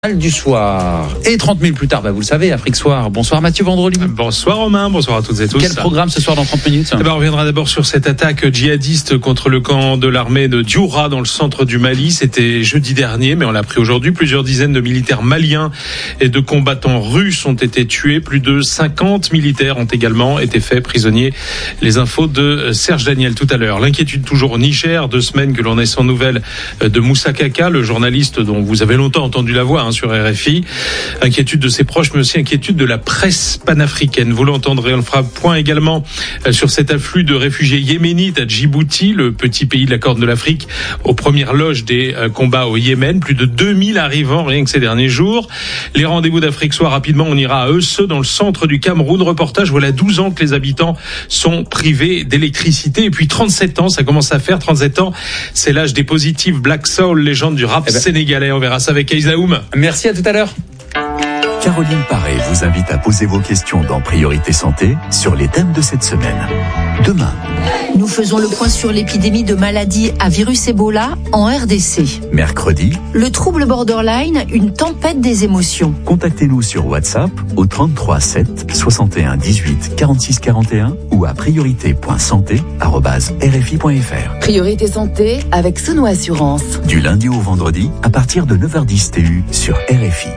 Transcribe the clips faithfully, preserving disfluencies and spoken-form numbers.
Du soir. Et trente minutes plus tard, bah vous le savez, Afrique Soir. Bonsoir Mathieu Vandroli. Bonsoir Romain, bonsoir à toutes et tous. Quel programme ce soir dans trente minutes? Eh ben, on reviendra d'abord sur cette attaque djihadiste contre le camp de l'armée de Dioura dans le centre du Mali. C'était jeudi dernier, mais on l'a appris aujourd'hui. Plusieurs dizaines de militaires maliens et de combattants russes ont été tués. Plus de cinquante militaires ont également été faits prisonniers. Les infos de Serge Daniel tout à l'heure. L'inquiétude toujours au Niger, deux semaines que l'on est sans nouvelles de Moussa Kaka, le journaliste dont vous avez longtemps entendu la voix hein, sur R F I. Inquiétude de ses proches, mais aussi inquiétude de la presse panafricaine. Vous l'entendrez, on fera point également sur cet afflux de réfugiés yéménites à Djibouti, le petit pays de la Corne de l'Afrique, aux premières loges des combats au Yémen. Plus de deux mille arrivants rien que ces derniers jours. Les rendez-vous d'Afrique Soir, rapidement, on ira à Eusseux, dans le centre du Cameroun. Reportage, voilà douze ans que les habitants sont privés d'électricité. Et puis trente-sept ans, ça commence à faire. trente-sept ans, c'est l'âge des positifs. Black Soul, légende du rap eh ben. sénégalais. On verra ça avec Aïsaoum. Merci, à tout à l'heure. Caroline Paré vous invite à poser vos questions dans Priorité Santé sur les thèmes de cette semaine. Demain, nous faisons le point sur l'épidémie de maladies à virus Ebola en R D C. Mercredi, le trouble borderline, une tempête des émotions. Contactez-nous sur WhatsApp au trente-trois sept soixante et un dix-huit quarante-six quarante et un ou à priorité point santé arobase r f i point f r. Priorité Santé avec Sono Assurance. Du lundi au vendredi à partir de neuf heures dix T U sur R F I.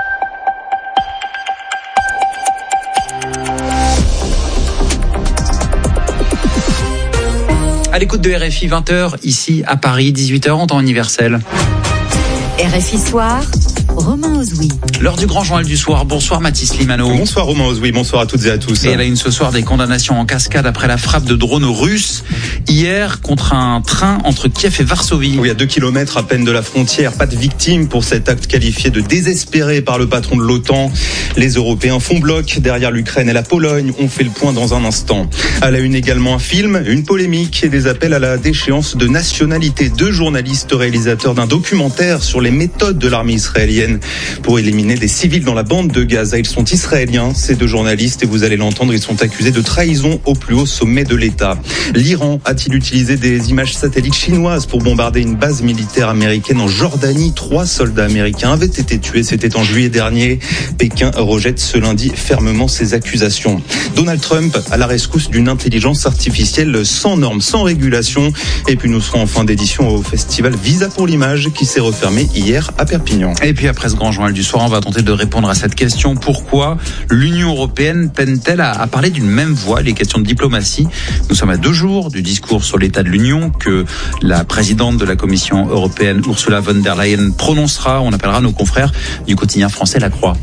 À l'écoute de R F I, vingt heures, ici à Paris, dix-huit heures en temps universel. R F I Soir, Romain Ozoui. L'heure du grand journal du soir. Bonsoir Mathis Limano. Bonsoir Romain Ozoui, bonsoir à toutes et à tous. Et à la une ce soir, des condamnations en cascade après la frappe de drones russes hier contre un train entre Kiev et Varsovie. Oui, à deux kilomètres à peine de la frontière, pas de victimes pour cet acte qualifié de désespéré par le patron de l'OTAN. Les Européens font bloc derrière l'Ukraine et la Pologne. On fait le point dans un instant. À la une également un film, une polémique et des appels à la déchéance de nationalité. Deux journalistes réalisateurs d'un documentaire sur les méthodes de l'armée israélienne pour éliminer des civils dans la bande de Gaza. Ils sont israéliens, ces deux journalistes, et vous allez l'entendre, ils sont accusés de trahison au plus haut sommet de l'État. L'Iran a-t-il utilisé des images satellites chinoises pour bombarder une base militaire américaine en Jordanie? Trois soldats américains avaient été tués, c'était en juillet dernier. Pékin rejette ce lundi fermement ces accusations. Donald Trump à la rescousse d'une intelligence artificielle sans normes, sans régulation. Et puis nous serons en fin d'édition au festival Visa pour l'image qui s'est refermé hier à Perpignan. Et puis après ce grand journal du soir, on va tenter de répondre à cette question. Pourquoi l'Union européenne peine-t-elle à, à parler d'une même voix? Les questions de diplomatie. Nous sommes à deux jours du discours sur l'état de l'Union que la présidente de la Commission européenne, Ursula von der Leyen, prononcera. On appellera nos confrères du quotidien français La Croix.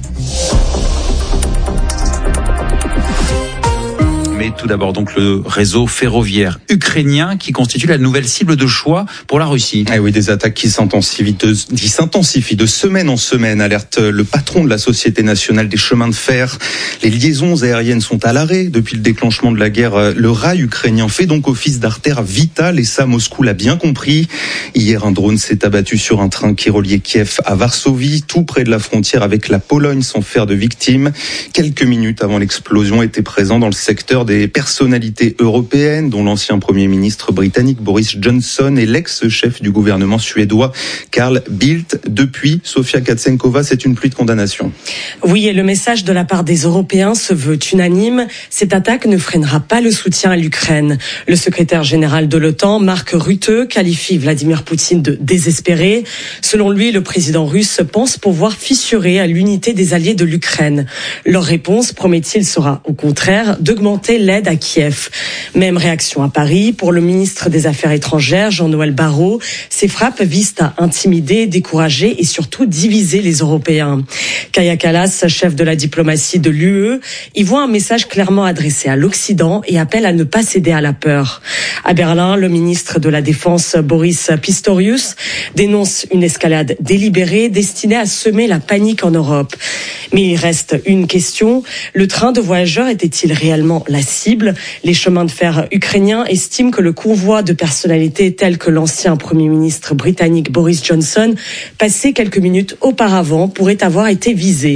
Mais tout d'abord donc le réseau ferroviaire ukrainien qui constitue la nouvelle cible de choix pour la Russie. Eh oui, des attaques qui s'intensifient de, qui s'intensifient de semaine en semaine, alerte le patron de la Société nationale des chemins de fer. Les liaisons aériennes sont à l'arrêt depuis le déclenchement de la guerre. Le rail ukrainien fait donc office d'artère vitale et ça, Moscou l'a bien compris. Hier, un drone s'est abattu sur un train qui reliait Kiev à Varsovie, tout près de la frontière avec la Pologne, sans faire de victimes. Quelques minutes avant l'explosion, était présent dans le secteur des personnalités européennes, dont l'ancien Premier ministre britannique Boris Johnson et l'ex-chef du gouvernement suédois Carl Bildt. Depuis, Sofia Katsenkova, c'est une pluie de condamnations. Oui, et le message de la part des Européens se veut unanime. Cette attaque ne freinera pas le soutien à l'Ukraine. Le secrétaire général de l'OTAN, Mark Rutte, qualifie Vladimir Poutine de désespéré. Selon lui, le président russe pense pouvoir fissurer à l'unité des alliés de l'Ukraine. Leur réponse, promet-il, sera au contraire d'augmenter l'aide à Kiev. Même réaction à Paris pour le ministre des Affaires étrangères, Jean-Noël Barrot. Ces frappes visent à intimider, décourager et surtout diviser les Européens. Kaja Kallas, chef de la diplomatie de l'U E, y voit un message clairement adressé à l'Occident et appelle à ne pas céder à la peur. À Berlin, le ministre de la Défense, Boris Pistorius, dénonce une escalade délibérée destinée à semer la panique en Europe. Mais il reste une question. Le train de voyageurs était-il réellement la cible? Les chemins de fer ukrainiens estiment que le convoi de personnalités telles que l'ancien Premier ministre britannique Boris Johnson, passé quelques minutes auparavant, pourrait avoir été visé.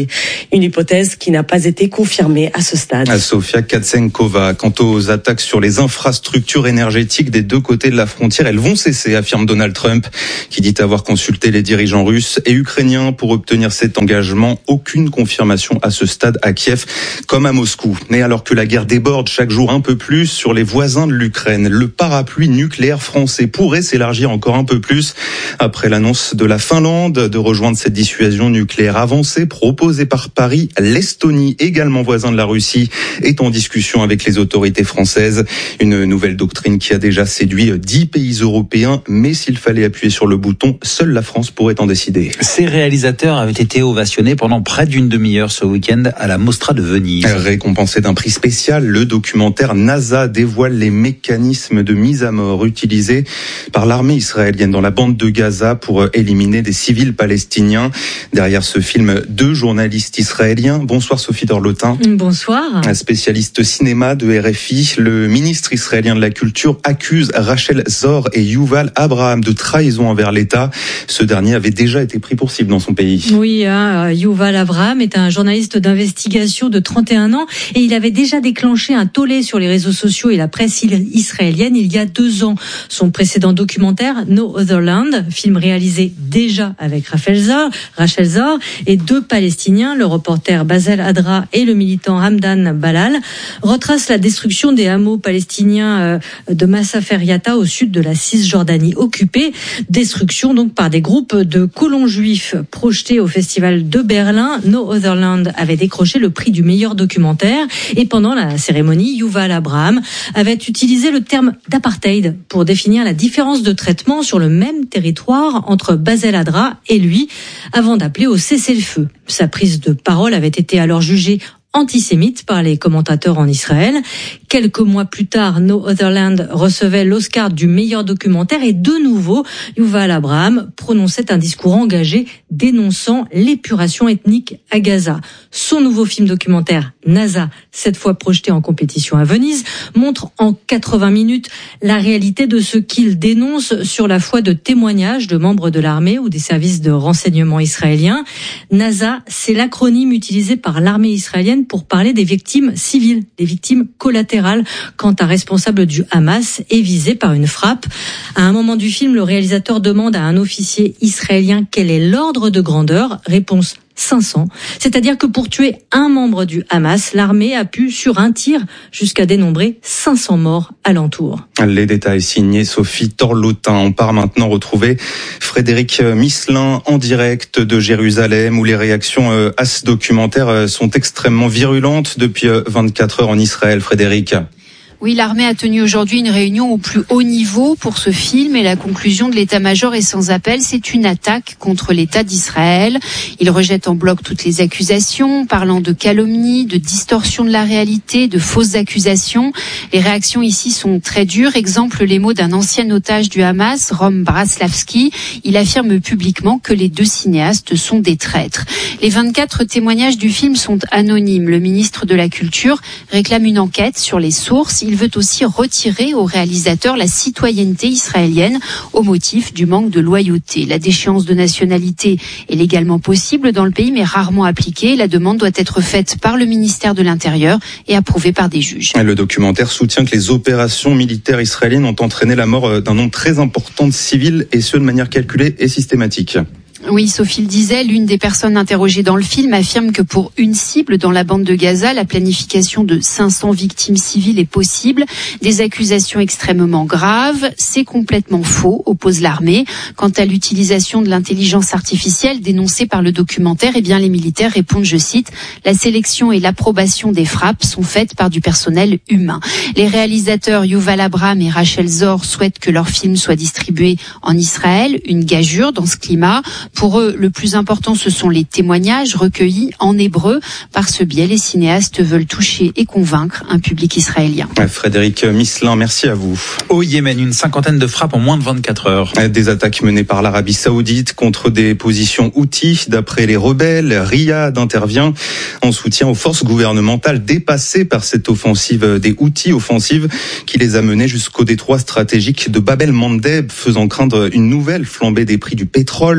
Une hypothèse qui n'a pas été confirmée à ce stade. À Sofia Katsenkova, quant aux attaques sur les infrastructures énergétiques des deux côtés de la frontière, elles vont cesser, affirme Donald Trump, qui dit avoir consulté les dirigeants russes et ukrainiens pour obtenir cet engagement. Aucune confirmation à ce stade à Kiev comme à Moscou. Mais alors que la guerre déborde chaque jour un peu plus sur les voisins de l'Ukraine, le parapluie nucléaire français pourrait s'élargir encore un peu plus après l'annonce de la Finlande de rejoindre cette dissuasion nucléaire avancée proposée par Paris. L'Estonie, également voisin de la Russie, est en discussion avec les autorités françaises. Une nouvelle doctrine qui a déjà séduit dix pays européens, mais s'il fallait appuyer sur le bouton, seule la France pourrait en décider. Ces réalisateurs avaient été ovationnés pendant près d'une demi-heure ce week-end à la Mostra de Venise. Récompensé d'un prix spécial, le documentaire NASA dévoile les mécanismes de mise à mort utilisés par l'armée israélienne dans la bande de Gaza pour éliminer des civils palestiniens. Derrière ce film, deux journalistes israéliens. Bonsoir Sophie Dorlotin. Bonsoir. Un spécialiste cinéma de R F I, le ministre israélien de la Culture accuse Rachel Zor et Yuval Abraham de trahison envers l'État. Ce dernier avait déjà été pris pour cible dans son pays. Oui, hein, Yuval Abraham est un journaliste d'investigation de trente et un ans et il avait déjà déclenché un tollé sur les réseaux sociaux et la presse israélienne il y a deux ans. Son précédent documentaire, No Other Land, film réalisé déjà avec Rachel Zor, Rachel Zor et deux Palestiniens, le reporter Basel Adra et le militant Hamdan Balal, retrace la destruction des hameaux palestiniens de Masafer Yatta au sud de la Cisjordanie occupée. Destruction donc par des groupes de colons juifs projetés au festival de Berlin. No Other Land avait décroché le prix du meilleur documentaire et pendant la cérémonie, Yuval Abraham avait utilisé le terme d'apartheid pour définir la différence de traitement sur le même territoire entre Basel Adra et lui avant d'appeler au cessez-le-feu. Sa prise de parole avait été alors jugée antisémite par les commentateurs en Israël. Quelques mois plus tard, No Other Land recevait l'Oscar du meilleur documentaire et de nouveau, Yuval Abraham prononçait un discours engagé dénonçant l'épuration ethnique à Gaza. Son nouveau film documentaire, NASA, cette fois projeté en compétition à Venise, montre en quatre-vingts minutes la réalité de ce qu'il dénonce sur la foi de témoignages de membres de l'armée ou des services de renseignement israéliens. NASA, c'est l'acronyme utilisé par l'armée israélienne pour parler des victimes civiles, des victimes collatérales, quand un responsable du Hamas est visé par une frappe. À un moment du film, le réalisateur demande à un officier israélien quel est l'ordre de grandeur. Réponse cinq cents. C'est-à-dire que pour tuer un membre du Hamas, l'armée a pu, sur un tir, jusqu'à dénombrer cinq cents morts alentour. Les détails signés Sophie Dorlotin. On part maintenant retrouver Frédéric Misselin en direct de Jérusalem, où les réactions à ce documentaire sont extrêmement virulentes depuis vingt-quatre heures en Israël. Frédéric. Oui, l'armée a tenu aujourd'hui une réunion au plus haut niveau pour ce film et la conclusion de l'état-major est sans appel. C'est une attaque contre l'État d'Israël. Il rejette en bloc toutes les accusations, parlant de calomnie, de distorsion de la réalité, de fausses accusations. Les réactions ici sont très dures. Exemple, les mots d'un ancien otage du Hamas, Rom Braslavski. Il affirme publiquement que les deux cinéastes sont des traîtres. Les vingt-quatre témoignages du film sont anonymes. Le ministre de la Culture réclame une enquête sur les sources. Il veut aussi retirer au réalisateur la citoyenneté israélienne au motif du manque de loyauté. La déchéance de nationalité est légalement possible dans le pays, mais rarement appliquée. La demande doit être faite par le ministère de l'Intérieur et approuvée par des juges. Le documentaire soutient que les opérations militaires israéliennes ont entraîné la mort d'un nombre très important de civils, et ce de manière calculée et systématique. Oui, Sophie le disait, l'une des personnes interrogées dans le film affirme que pour une cible dans la bande de Gaza, la planification de cinq cents victimes civiles est possible. Des accusations extrêmement graves. C'est complètement faux, oppose l'armée. Quant à l'utilisation de l'intelligence artificielle dénoncée par le documentaire, eh bien les militaires répondent, je cite, « La sélection et l'approbation des frappes sont faites par du personnel humain ». Les réalisateurs Yuval Abraham et Rachel Zor souhaitent que leur film soit distribué en Israël, une gageure dans ce climat. Pour eux, le plus important, ce sont les témoignages recueillis en hébreu. Par ce biais, les cinéastes veulent toucher et convaincre un public israélien. Frédéric Misselin, merci à vous. Au Yémen, une cinquantaine de frappes en moins de vingt-quatre heures. Des attaques menées par l'Arabie Saoudite contre des positions Houthis. D'après les rebelles, Riyad intervient en soutien aux forces gouvernementales dépassées par cette offensive des Houthis, offensive qui les a menés jusqu'au détroit stratégique de Bab el-Mandeb, faisant craindre une nouvelle flambée des prix du pétrole. Le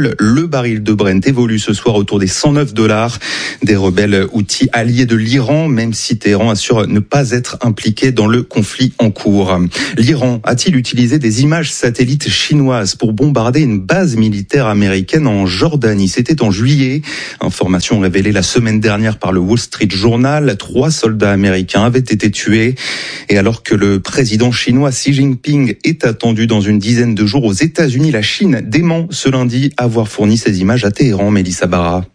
Le baril de Brent évolue ce soir autour des cent neuf dollars. Des rebelles houthis alliés de l'Iran, même si Téhéran assure ne pas être impliqué dans le conflit en cours. L'Iran a-t-il utilisé des images satellites chinoises pour bombarder une base militaire américaine en Jordanie? C'était en juillet. Information révélée la semaine dernière par le Wall Street Journal. Trois soldats américains avaient été tués. Et alors que le président chinois Xi Jinping est attendu dans une dizaine de jours aux États-Unis, la Chine dément ce lundi avoir fourni ces images à Téhéran. Mélissa Barra.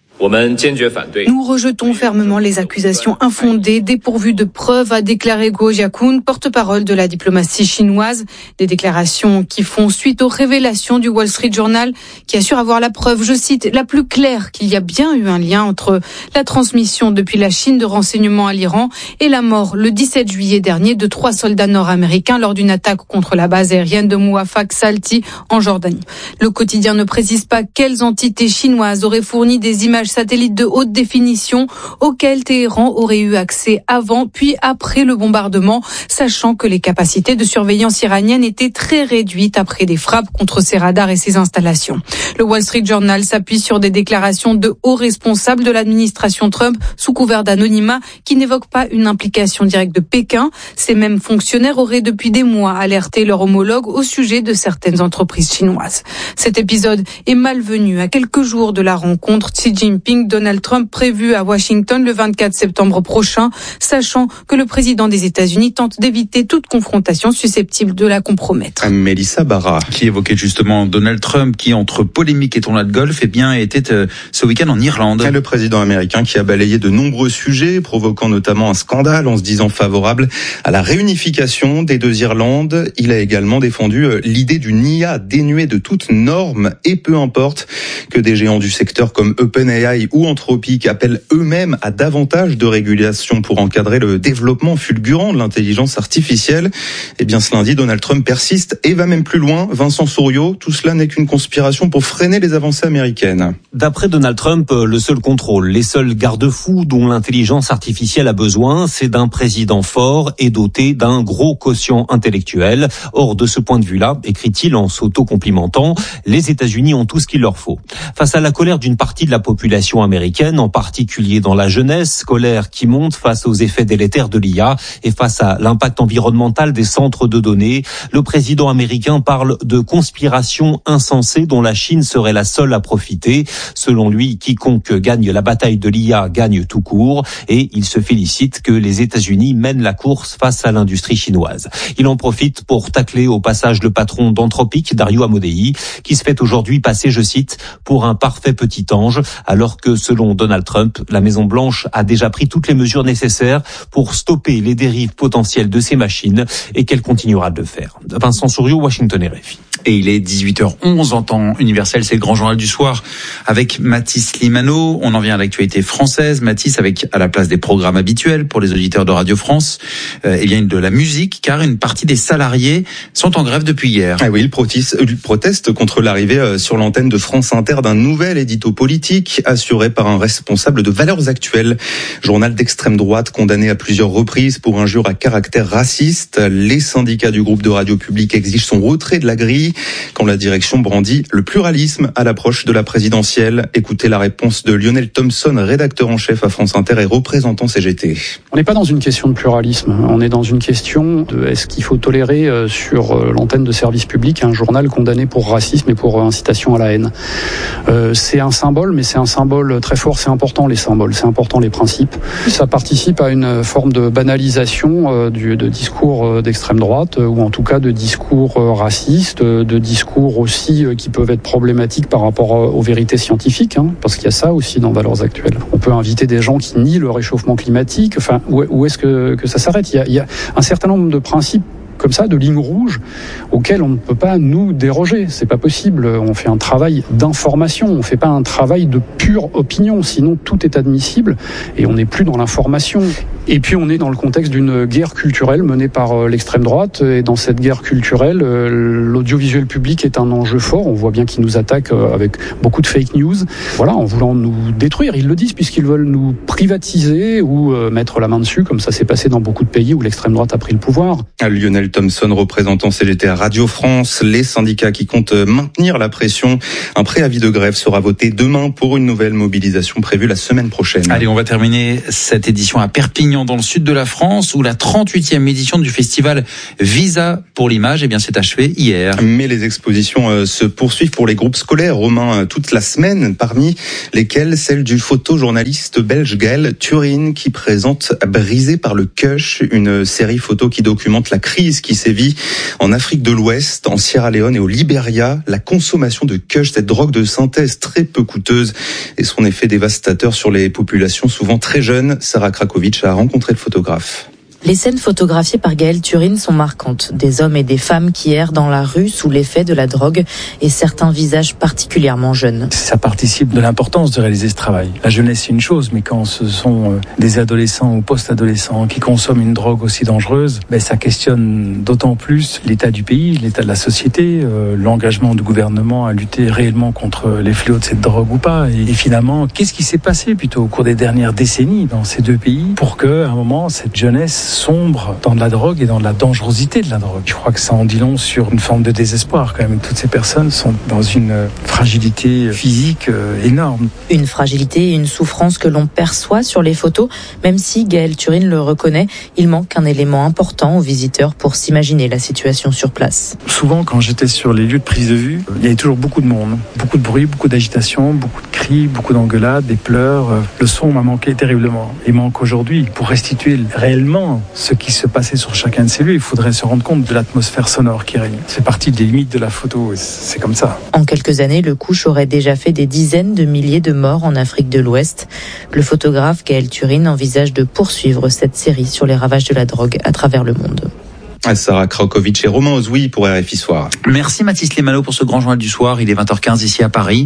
Nous rejetons fermement les accusations infondées, dépourvues de preuves, a déclaré Guo Jiakun, porte-parole de la diplomatie chinoise. Des déclarations qui font suite aux révélations du Wall Street Journal, qui assure avoir la preuve, je cite, la plus claire qu'il y a bien eu un lien entre la transmission depuis la Chine de renseignements à l'Iran et la mort le dix-sept juillet dernier de trois soldats nord-américains lors d'une attaque contre la base aérienne de Mouafaq Salti en Jordanie. Le quotidien ne précise pas quelles entités chinoises auraient fourni des images satellites de haute définition auxquels Téhéran aurait eu accès avant puis après le bombardement, sachant que les capacités de surveillance iraniennes étaient très réduites après des frappes contre ses radars et ses installations. Le Wall Street Journal s'appuie sur des déclarations de hauts responsables de l'administration Trump sous couvert d'anonymat qui n'évoquent pas une implication directe de Pékin. Ces mêmes fonctionnaires auraient depuis des mois alerté leur homologue au sujet de certaines entreprises chinoises. Cet épisode est malvenu à quelques jours de la rencontre Xi Jinping Donald Trump prévu à Washington le vingt-quatre septembre prochain, sachant que le président des États-Unis tente d'éviter toute confrontation susceptible de la compromettre. Mélissa Barra. Qui évoquait justement Donald Trump, qui entre polémique et tournoi de golf, eh bien, était euh, ce week-end en Irlande. Le président américain qui a balayé de nombreux sujets, provoquant notamment un scandale en se disant favorable à la réunification des deux Irlandes. Il a également défendu l'idée d'une I A dénuée de toute norme et peu importe que des géants du secteur comme OpenAI ou Anthropic appellent eux-mêmes à davantage de régulation pour encadrer le développement fulgurant de l'intelligence artificielle. Eh bien, ce lundi, Donald Trump persiste et va même plus loin. Vincent Souriau, tout cela n'est qu'une conspiration pour freiner les avancées américaines. D'après Donald Trump, le seul contrôle, les seuls garde-fous dont l'intelligence artificielle a besoin, c'est d'un président fort et doté d'un gros quotient intellectuel. Or, de ce point de vue-là, écrit-il en s'auto-complimentant, les États-Unis ont tout ce qu'il leur faut. Face à la colère d'une partie de la population américaine, en particulier dans la jeunesse, colère qui monte face aux effets délétères de l'I A et face à l'impact environnemental des centres de données, le président américain parle de conspiration insensée dont la Chine serait la seule à profiter. Selon lui, quiconque gagne la bataille de l'I A gagne tout court et il se félicite que les États-Unis mènent la course face à l'industrie chinoise. Il en profite pour tacler au passage le patron d'Anthropic, Dario Amodei, qui se fait aujourd'hui passer, je cite, pour un parfait petit ange, alors que selon Donald Trump, la Maison-Blanche a déjà pris toutes les mesures nécessaires pour stopper les dérives potentielles de ces machines et qu'elle continuera de le faire. Vincent Souriau, Washington R F I. Et il est dix-huit heures onze en temps universel, c'est le grand journal du soir avec Mathis Limano. On en vient à l'actualité française. Mathis, avec à la place des programmes habituels pour les auditeurs de Radio France, euh, il y a de la musique car une partie des salariés sont en grève depuis hier. Ah oui, ils protestent contre l'arrivée sur l'antenne de France Inter d'un nouvel édito politique assuré par un responsable de Valeurs Actuelles, journal d'extrême droite condamné à plusieurs reprises pour injures à caractère raciste. Les syndicats du groupe de radio publique exigent son retrait de la grille quand la direction brandit le pluralisme à l'approche de la présidentielle. Écoutez la réponse de Lionel Thompson, rédacteur en chef à France Inter et représentant C G T. On n'est pas dans une question de pluralisme, on est dans une question de est-ce qu'il faut tolérer sur l'antenne de service public un journal condamné pour racisme et pour incitation à la haine. Euh, c'est un symbole, mais c'est un symbole très fort, c'est important les symboles, c'est important les principes. Ça participe à une forme de banalisation euh, du, de discours d'extrême droite, ou en tout cas de discours racistes, de discours aussi qui peuvent être problématiques par rapport aux vérités scientifiques, hein, parce qu'il y a ça aussi dans Valeurs Actuelles. On peut inviter des gens qui nient le réchauffement climatique. Enfin, où, où est-ce que, que ça s'arrête ? il y, a, il y a un certain nombre de principes comme ça, de lignes rouges auxquelles on ne peut pas nous déroger. C'est pas possible. On fait un travail d'information, on fait pas un travail de pure opinion, sinon tout est admissible et on n'est plus dans l'information. Et puis on est dans le contexte d'une guerre culturelle menée par l'extrême droite. Et dans cette guerre culturelle, l'audiovisuel public est un enjeu fort. On voit bien qu'ils nous attaquent avec beaucoup de fake news. Voilà, en voulant nous détruire. Ils le disent puisqu'ils veulent nous privatiser ou mettre la main dessus, comme ça s'est passé dans beaucoup de pays où l'extrême droite a pris le pouvoir. Lionel Thompson, représentant C G T à Radio France, les syndicats qui comptent maintenir la pression. Un préavis de grève sera voté demain pour une nouvelle mobilisation prévue la semaine prochaine. Allez, on va terminer cette édition à Perpignan, dans le sud de la France, où la trente-huitième édition du festival Visa pour l'image, eh bien, s'est achevée hier. Mais les expositions se poursuivent pour les groupes scolaires romains toute la semaine, parmi lesquels celle du photojournaliste belge Gaël Turin, qui présente Brisé par le Kush, une série photo qui documente la crise qui sévit en Afrique de l'Ouest, en Sierra Leone et au Libéria. La consommation de Kush, cette drogue de synthèse très peu coûteuse, et son effet dévastateur sur les populations souvent très jeunes. Sarah Krakowicz a rencontré le photographe. Les scènes photographiées par Gaël Turin sont marquantes. Des hommes et des femmes qui errent dans la rue sous l'effet de la drogue et certains visages particulièrement jeunes. Ça participe de l'importance de réaliser ce travail. La jeunesse, c'est une chose, mais quand ce sont des adolescents ou post-adolescents qui consomment une drogue aussi dangereuse, ben ça questionne d'autant plus l'état du pays, l'état de la société, euh, l'engagement du gouvernement à lutter réellement contre les fléaux de cette drogue ou pas. Et, et finalement, qu'est-ce qui s'est passé plutôt au cours des dernières décennies dans ces deux pays pour que, à un moment, cette jeunesse sombre dans de la drogue et dans de la dangerosité de la drogue. Je crois que ça en dit long sur une forme de désespoir quand même. Toutes ces personnes sont dans une fragilité physique énorme. Une fragilité et une souffrance que l'on perçoit sur les photos, même si Gaël Turin le reconnaît, il manque un élément important aux visiteurs pour s'imaginer la situation sur place. Souvent, quand j'étais sur les lieux de prise de vue, il y avait toujours beaucoup de monde, beaucoup de bruit, beaucoup d'agitation, beaucoup de cris, beaucoup d'engueulades, des pleurs. Le son m'a manqué terriblement. Il manque aujourd'hui. Pour restituer réellement ce qui se passait sur chacun de ces lieux, il faudrait se rendre compte de l'atmosphère sonore qui règne. C'est partie des limites de la photo, c'est comme ça. En quelques années, le Kush aurait déjà fait des dizaines de milliers de morts en Afrique de l'Ouest. Le photographe Gaël Turin envisage de poursuivre cette série sur les ravages de la drogue à travers le monde. Sarah Krakowicz et Romain Ozoui pour R F I Soir. Merci Mathis Lemalot pour ce grand journal du soir. Il est vingt heures quinze ici à Paris.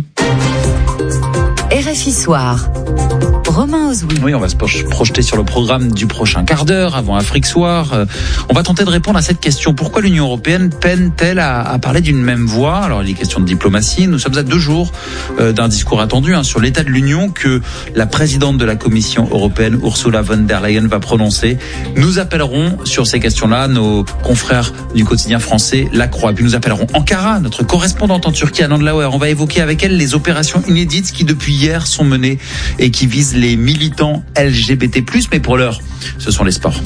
R F I Soir. Romain Ozoui. Oui, on va se projeter sur le programme du prochain quart d'heure avant Afrique Soir. Euh, on va tenter de répondre à cette question. Pourquoi l'Union européenne peine-t-elle à, à parler d'une même voix? Alors, il est question de diplomatie. Nous sommes à deux jours euh, d'un discours attendu hein, sur l'état de l'Union que la présidente de la Commission européenne, Ursula von der Leyen, va prononcer. Nous appellerons sur ces questions-là nos confrères du quotidien français La Croix. Puis nous appellerons Ankara, notre correspondante en Turquie, Anand Lauer. On va évoquer avec elle les opérations inédites qui, depuis hier, sont menées et qui visent les militants L G B T plus, mais pour l'heure, ce sont les sports.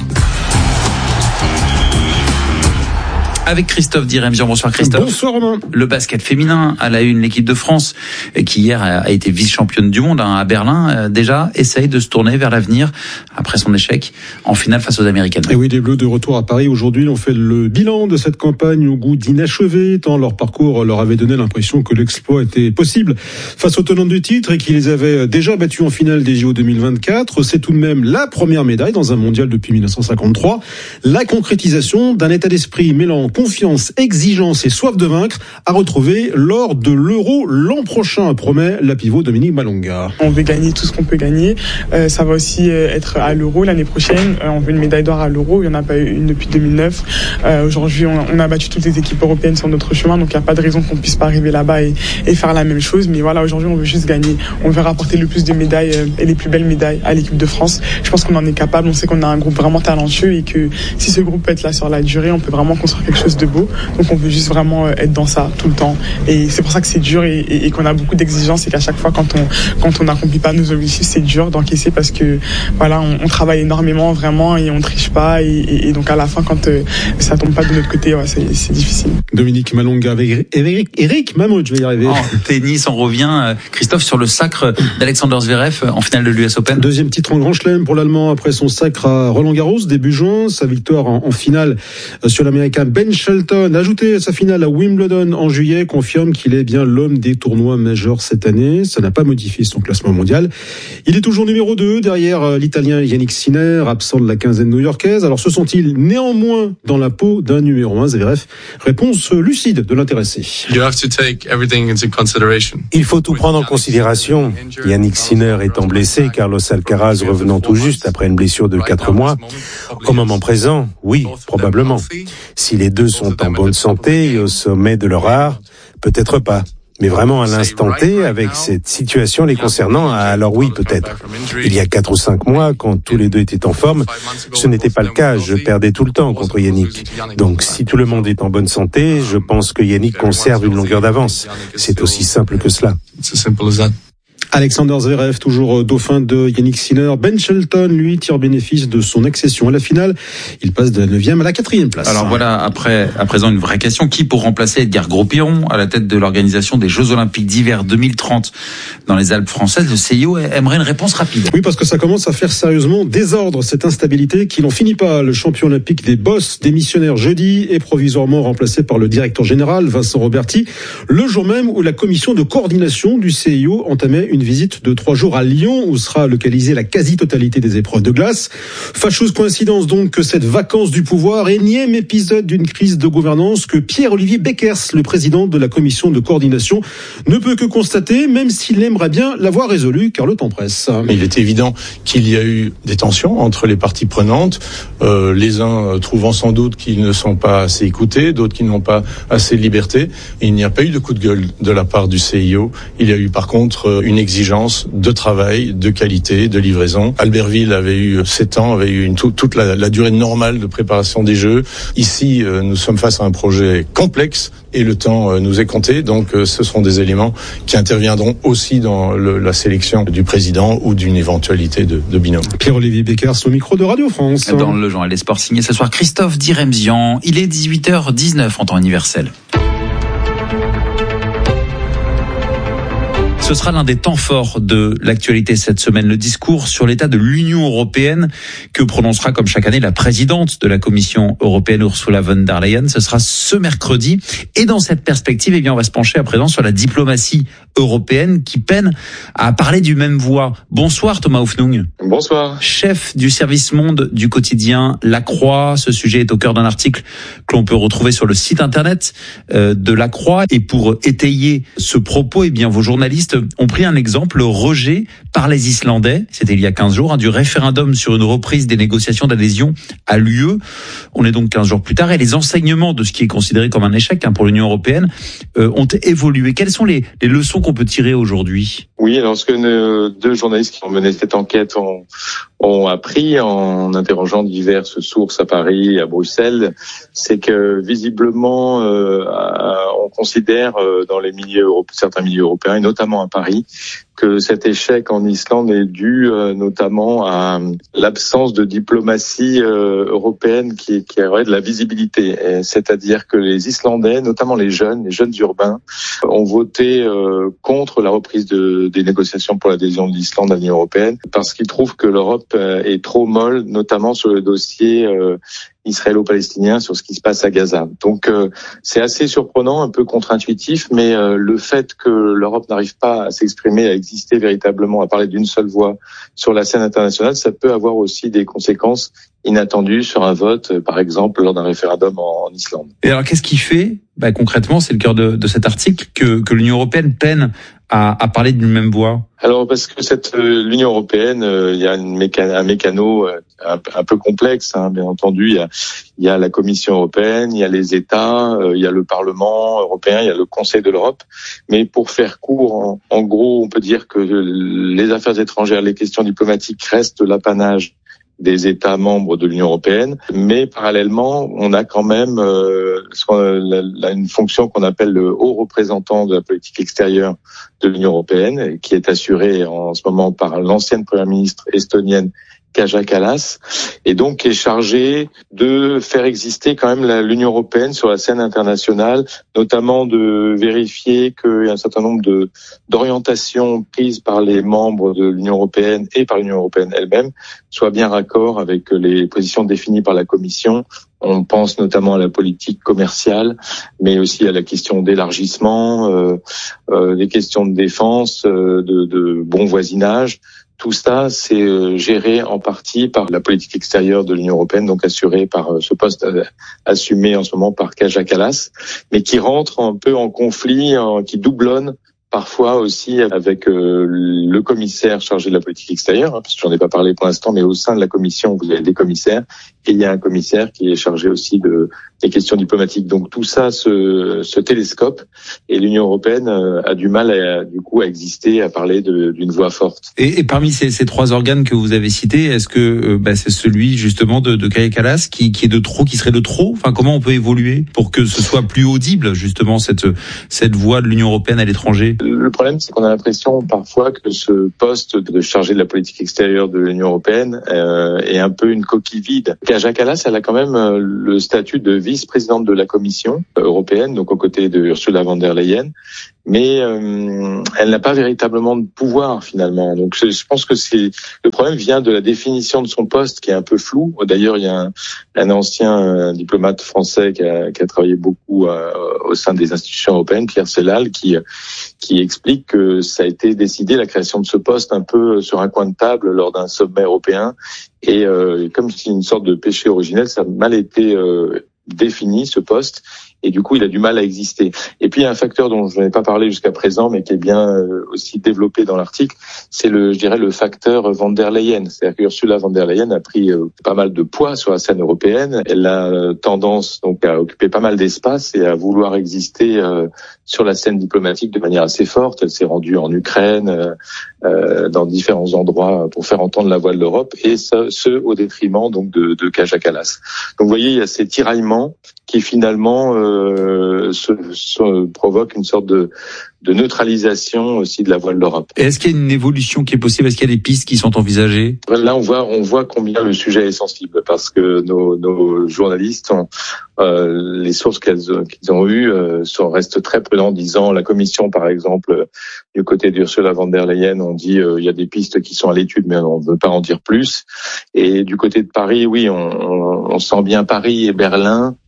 Avec Christophe Diremzian. Bonsoir Christophe. Bonsoir Romain. Le basket féminin à la une, l'équipe de France qui hier a été vice-championne du monde hein, à Berlin, déjà essaye de se tourner vers l'avenir après son échec en finale face aux Américaines. Et oui, les Bleus de retour à Paris aujourd'hui ont fait le bilan de cette campagne au goût d'inachevé, tant leur parcours leur avait donné l'impression que l'exploit était possible face aux tenants du titre et qu'ils les avaient déjà battus en finale des J O deux mille vingt-quatre. C'est tout de même la première médaille dans un mondial depuis dix-neuf cent cinquante-trois. La concrétisation d'un état d'esprit mêlant confiance, exigence et soif de vaincre à retrouver lors de l'Euro l'an prochain, promet la pivot Dominique Malonga. On veut gagner tout ce qu'on peut gagner. Euh, ça va aussi être à l'Euro l'année prochaine. Euh, on veut une médaille d'or à l'Euro. Il n'y en a pas eu une depuis deux mille neuf. Euh, aujourd'hui, on, on a battu toutes les équipes européennes sur notre chemin, donc il n'y a pas de raison qu'on ne puisse pas arriver là-bas et, et faire la même chose. Mais voilà, aujourd'hui, on veut juste gagner. On veut rapporter le plus de médailles euh, et les plus belles médailles à l'équipe de France. Je pense qu'on en est capable. On sait qu'on a un groupe vraiment talentueux et que si ce groupe peut être là sur la durée, on peut vraiment construire quelque chose de beau. Donc on veut juste vraiment être dans ça tout le temps. Et c'est pour ça que c'est dur et, et, et qu'on a beaucoup d'exigences et qu'à chaque fois quand on quand on n'accomplit pas nos objectifs, c'est dur d'encaisser parce que voilà, on, on travaille énormément vraiment et on triche pas et, et, et donc à la fin quand euh, ça tombe pas de notre côté, ouais, c'est, c'est difficile. Dominique Malonga avec Eric, Eric Mamou, je vais y arriver. En tennis, on revient Christophe sur le sacre d'Alexander Zverev en finale de l'U S Open. Deuxième titre en Grand Chelem pour l'Allemand après son sacre à Roland Garros début juin, sa victoire en, en finale sur l'Américain Ben Shelton, ajouté à sa finale à Wimbledon en juillet, confirme qu'il est bien l'homme des tournois majeurs cette année. Ça n'a pas modifié son classement mondial. Il est toujours numéro deux derrière l'Italien Yannick Sinner, absent de la quinzaine new-yorkaise. Alors se sont-ils néanmoins dans la peau d'un numéro un? Zverev, réponse lucide de l'intéressé. Il faut tout prendre en considération. Yannick Sinner étant blessé, Carlos Alcaraz revenant tout juste après une blessure de quatre mois. Au moment présent, oui, probablement. Si les deux sont en bonne santé et au sommet de leur art, peut-être pas. Mais vraiment à l'instant T, avec cette situation les concernant, alors oui, peut-être. Il y a quatre ou cinq mois, quand tous les deux étaient en forme, ce n'était pas le cas. Je perdais tout le temps contre Yannick. Donc, si tout le monde est en bonne santé, je pense que Yannick conserve une longueur d'avance. C'est aussi simple que cela. Alexander Zverev, toujours dauphin de Yannick Sinner. Ben Shelton, lui, tire bénéfice de son accession à la finale. Il passe de la neuvième à la quatrième place. Alors voilà, après, à présent, une vraie question. Qui pour remplacer Edgar Gros-Piron à la tête de l'organisation des Jeux Olympiques d'hiver deux mille trente dans les Alpes françaises? Le C I O aimerait une réponse rapide. Oui, parce que ça commence à faire sérieusement désordre, cette instabilité qui n'en finit pas. Le champion olympique des bosses, démissionnaire jeudi, est provisoirement remplacé par le directeur général, Vincent Roberti, le jour même où la commission de coordination du C I O entamait une visite de trois jours à Lyon, où sera localisée la quasi-totalité des épreuves de glace. Fâcheuse coïncidence donc que cette vacance du pouvoir, énième épisode d'une crise de gouvernance que Pierre-Olivier Beckers, le président de la commission de coordination, ne peut que constater, même s'il aimerait bien l'avoir résolu, car le temps presse. Il est évident qu'il y a eu des tensions entre les parties prenantes, euh, les uns trouvant sans doute qu'ils ne sont pas assez écoutés, d'autres qui n'ont pas assez de liberté. Et il n'y a pas eu de coup de gueule de la part du C I O. Il y a eu par contre une exigence de travail, de qualité, de livraison. Albertville avait eu sept ans, avait eu une, tout, toute la, la durée normale de préparation des Jeux. Ici, euh, nous sommes face à un projet complexe et le temps euh, nous est compté. Donc, euh, ce seront des éléments qui interviendront aussi dans le, la sélection du président ou d'une éventualité de, de binôme. Pierre-Olivier Beckers au micro de Radio France. Dans le journal des sports signé ce soir Christophe Diremzian. Il est dix-huit heures dix-neuf en temps universel. Ce sera l'un des temps forts de l'actualité cette semaine, le discours sur l'état de l'Union européenne que prononcera comme chaque année la présidente de la Commission européenne Ursula von der Leyen. Ce sera ce mercredi. Et dans cette perspective, eh bien, on va se pencher à présent sur la diplomatie européenne qui peine à parler du même voix. Bonsoir Thomas Houfnung. Bonsoir. Chef du service monde du quotidien La Croix. Ce sujet est au cœur d'un article que l'on peut retrouver sur le site internet de La Croix. Et pour étayer ce propos, eh bien, vos journalistes ont pris un exemple, le rejet par les Islandais, c'était il y a quinze jours, hein, du référendum sur une reprise des négociations d'adhésion à l'U E. On est donc quinze jours plus tard et les enseignements de ce qui est considéré comme un échec hein, pour l'Union européenne euh, ont évolué. Quelles sont les, les leçons qu'on peut tirer aujourd'hui? Oui, alors ce que nos deux journalistes qui ont mené cette enquête ont, ont appris en interrogeant diverses sources à Paris et à Bruxelles, c'est que visiblement euh, on considère euh, dans les milieux européens, certains milieux européens et notamment à Paris, que cet échec en Islande est dû euh, notamment à l'absence de diplomatie euh, européenne qui, qui aurait de la visibilité. C'est-à-dire que les Islandais, notamment les jeunes, les jeunes urbains, ont voté euh, contre la reprise de, des négociations pour l'adhésion de l'Islande à l'Union européenne parce qu'ils trouvent que l'Europe euh, est trop molle, notamment sur le dossier euh, israélo-palestinien sur ce qui se passe à Gaza. Donc euh, c'est assez surprenant, un peu contre-intuitif, mais euh, le fait que l'Europe n'arrive pas à s'exprimer, à exister véritablement, à parler d'une seule voix sur la scène internationale, ça peut avoir aussi des conséquences inattendues sur un vote, euh, par exemple, lors d'un référendum en, en Islande. Et alors qu'est-ce qui fait, bah, concrètement, c'est le cœur de, de cet article, que, que l'Union européenne peine à, à parler d'une même voix? Alors parce que cette euh, l'Union européenne, euh, il y a une méca- un mécano euh, un, un peu complexe, hein, bien entendu. Il y a, il y a la Commission européenne, il y a les États, euh, il y a le Parlement européen, il y a le Conseil de l'Europe. Mais pour faire court, en, en gros, on peut dire que les affaires étrangères, les questions diplomatiques restent l'apanage des États membres de l'Union européenne, mais parallèlement, on a quand même euh, la, la, une fonction qu'on appelle le haut représentant de la politique extérieure de l'Union européenne, qui est assurée en ce moment par l'ancienne première ministre estonienne Kaja Kallas, et donc qui est chargé de faire exister quand même la, l'Union européenne sur la scène internationale, notamment de vérifier qu'il y a un certain nombre de d'orientations prises par les membres de l'Union européenne et par l'Union européenne elle-même soient bien raccord avec les positions définies par la Commission. On pense notamment à la politique commerciale, mais aussi à la question d'élargissement, euh, euh, des questions de défense, euh, de, de bon voisinage. Tout ça, c'est géré en partie par la politique extérieure de l'Union européenne, donc assurée par ce poste assumé en ce moment par Kaja Kallas, mais qui rentre un peu en conflit, qui doublonne parfois aussi avec euh, le commissaire chargé de la politique extérieure, hein, parce que j'en ai pas parlé pour l'instant, mais au sein de la commission, vous avez des commissaires, et il y a un commissaire qui est chargé aussi de des questions diplomatiques. Donc tout ça se, se télescope, et l'Union européenne euh, a du mal à, du coup à exister, à parler de, d'une voix forte. Et, et parmi ces, ces trois organes que vous avez cités, est-ce que euh, bah, c'est celui justement de, de Kaja Kallas qui, qui est de trop, qui serait de trop? Enfin, comment on peut évoluer pour que ce soit plus audible justement cette cette voix de l'Union européenne à l'étranger? Le problème, c'est qu'on a l'impression parfois que ce poste de chargé de la politique extérieure de l'Union européenne euh, est un peu une coquille vide. Kaja Kallas, elle a quand même euh, le statut de vice-présidente de la Commission européenne, donc aux côtés de Ursula von der Leyen, mais euh, elle n'a pas véritablement de pouvoir finalement. Donc je, je pense que c'est le problème vient de la définition de son poste qui est un peu floue. D'ailleurs, il y a un, un ancien euh, diplomate français qui a, qui a travaillé beaucoup euh, au sein des institutions européennes, Pierre Sellal, qui qui explique que ça a été décidé, la création de ce poste, un peu sur un coin de table lors d'un sommet européen, et euh, comme c'est une sorte de péché originel, ça a mal été euh, défini, ce poste, et du coup il a du mal à exister. Et puis il y a un facteur dont je n'ai pas parlé jusqu'à présent, mais qui est bien euh, aussi développé dans l'article, c'est le, je dirais, le facteur von der Leyen. C'est-à-dire qu'Ursula von der Leyen a pris euh, pas mal de poids sur la scène européenne. Elle a euh, tendance donc à occuper pas mal d'espace et à vouloir exister euh, sur la scène diplomatique de manière assez forte. Elle s'est rendue en Ukraine, euh, euh, dans différents endroits pour faire entendre la voix de l'Europe, et ce, ce au détriment donc de, de Kaja Kallas. Donc vous voyez, il y a ces tiraillements qui finalement euh, se, se provoquent une sorte de, de neutralisation aussi de la voix de l'Europe. Est-ce qu'il y a une évolution qui est possible? Est-ce qu'il y a des pistes qui sont envisagées? Là, on voit, on voit combien le sujet est sensible, parce que nos, nos journalistes, ont, euh, les sources qu'elles, qu'ils ont eues, euh, sont restent très prudents, disant la Commission, par exemple, du côté d'Ursula von der Leyen, on dit euh, il y a des pistes qui sont à l'étude, mais on ne veut pas en dire plus. Et du côté de Paris, oui, on, on, on sent bien Paris et Berlin.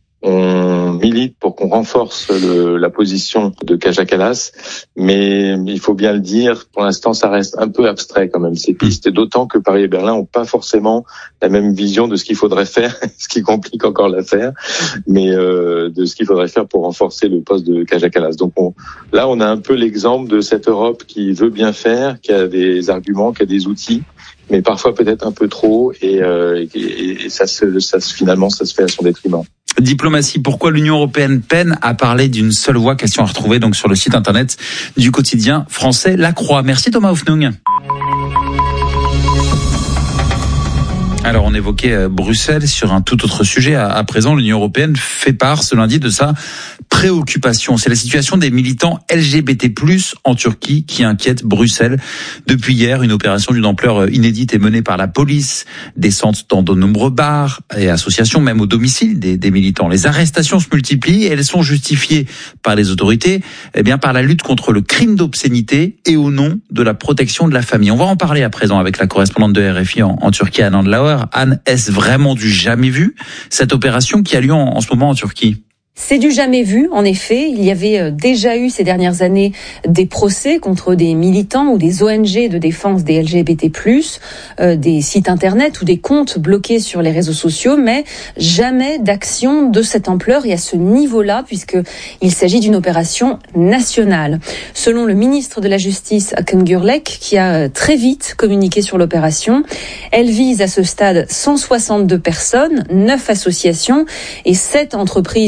On milite pour qu'on renforce le, la position de Kaja Kallas, mais il faut bien le dire, pour l'instant ça reste un peu abstrait quand même ces pistes, et d'autant que Paris et Berlin n'ont pas forcément la même vision de ce qu'il faudrait faire, ce qui complique encore l'affaire, mais euh, de ce qu'il faudrait faire pour renforcer le poste de Kaja Kallas. Donc on, là on a un peu l'exemple de cette Europe qui veut bien faire, qui a des arguments, qui a des outils, mais parfois peut-être un peu trop, et, euh, et, et ça, se, ça se, finalement ça se fait à son détriment. Diplomatie, pourquoi l'Union européenne peine à parler d'une seule voix? Question à retrouver donc sur le site internet du quotidien français La Croix. Merci Thomas Hoffnung. Alors on évoquait Bruxelles sur un tout autre sujet. À présent, l'Union européenne fait part ce lundi de sa préoccupation. C'est la situation des militants L G B T plus, en Turquie qui inquiète Bruxelles. Depuis hier, une opération d'une ampleur inédite est menée par la police. Descente dans de nombreux bars et associations, même au domicile des, des militants. Les arrestations se multiplient et elles sont justifiées par les autorités, eh bien par la lutte contre le crime d'obscénité et au nom de la protection de la famille. On va en parler à présent avec la correspondante de R F I en, en Turquie, Anne Andlauer. Anne, est-ce vraiment du jamais vu, cette opération qui a lieu en, en ce moment en Turquie? C'est du jamais vu, en effet. Il y avait déjà eu ces dernières années des procès contre des militants ou des O N G de défense des L G B T plus, euh, des sites internet ou des comptes bloqués sur les réseaux sociaux, mais jamais d'action de cette ampleur et à ce niveau-là, puisqu'il s'agit d'une opération nationale. Selon le ministre de la Justice, Akın Gürlek, qui a très vite communiqué sur l'opération, elle vise à ce stade cent soixante-deux personnes, neuf associations et sept entreprises dans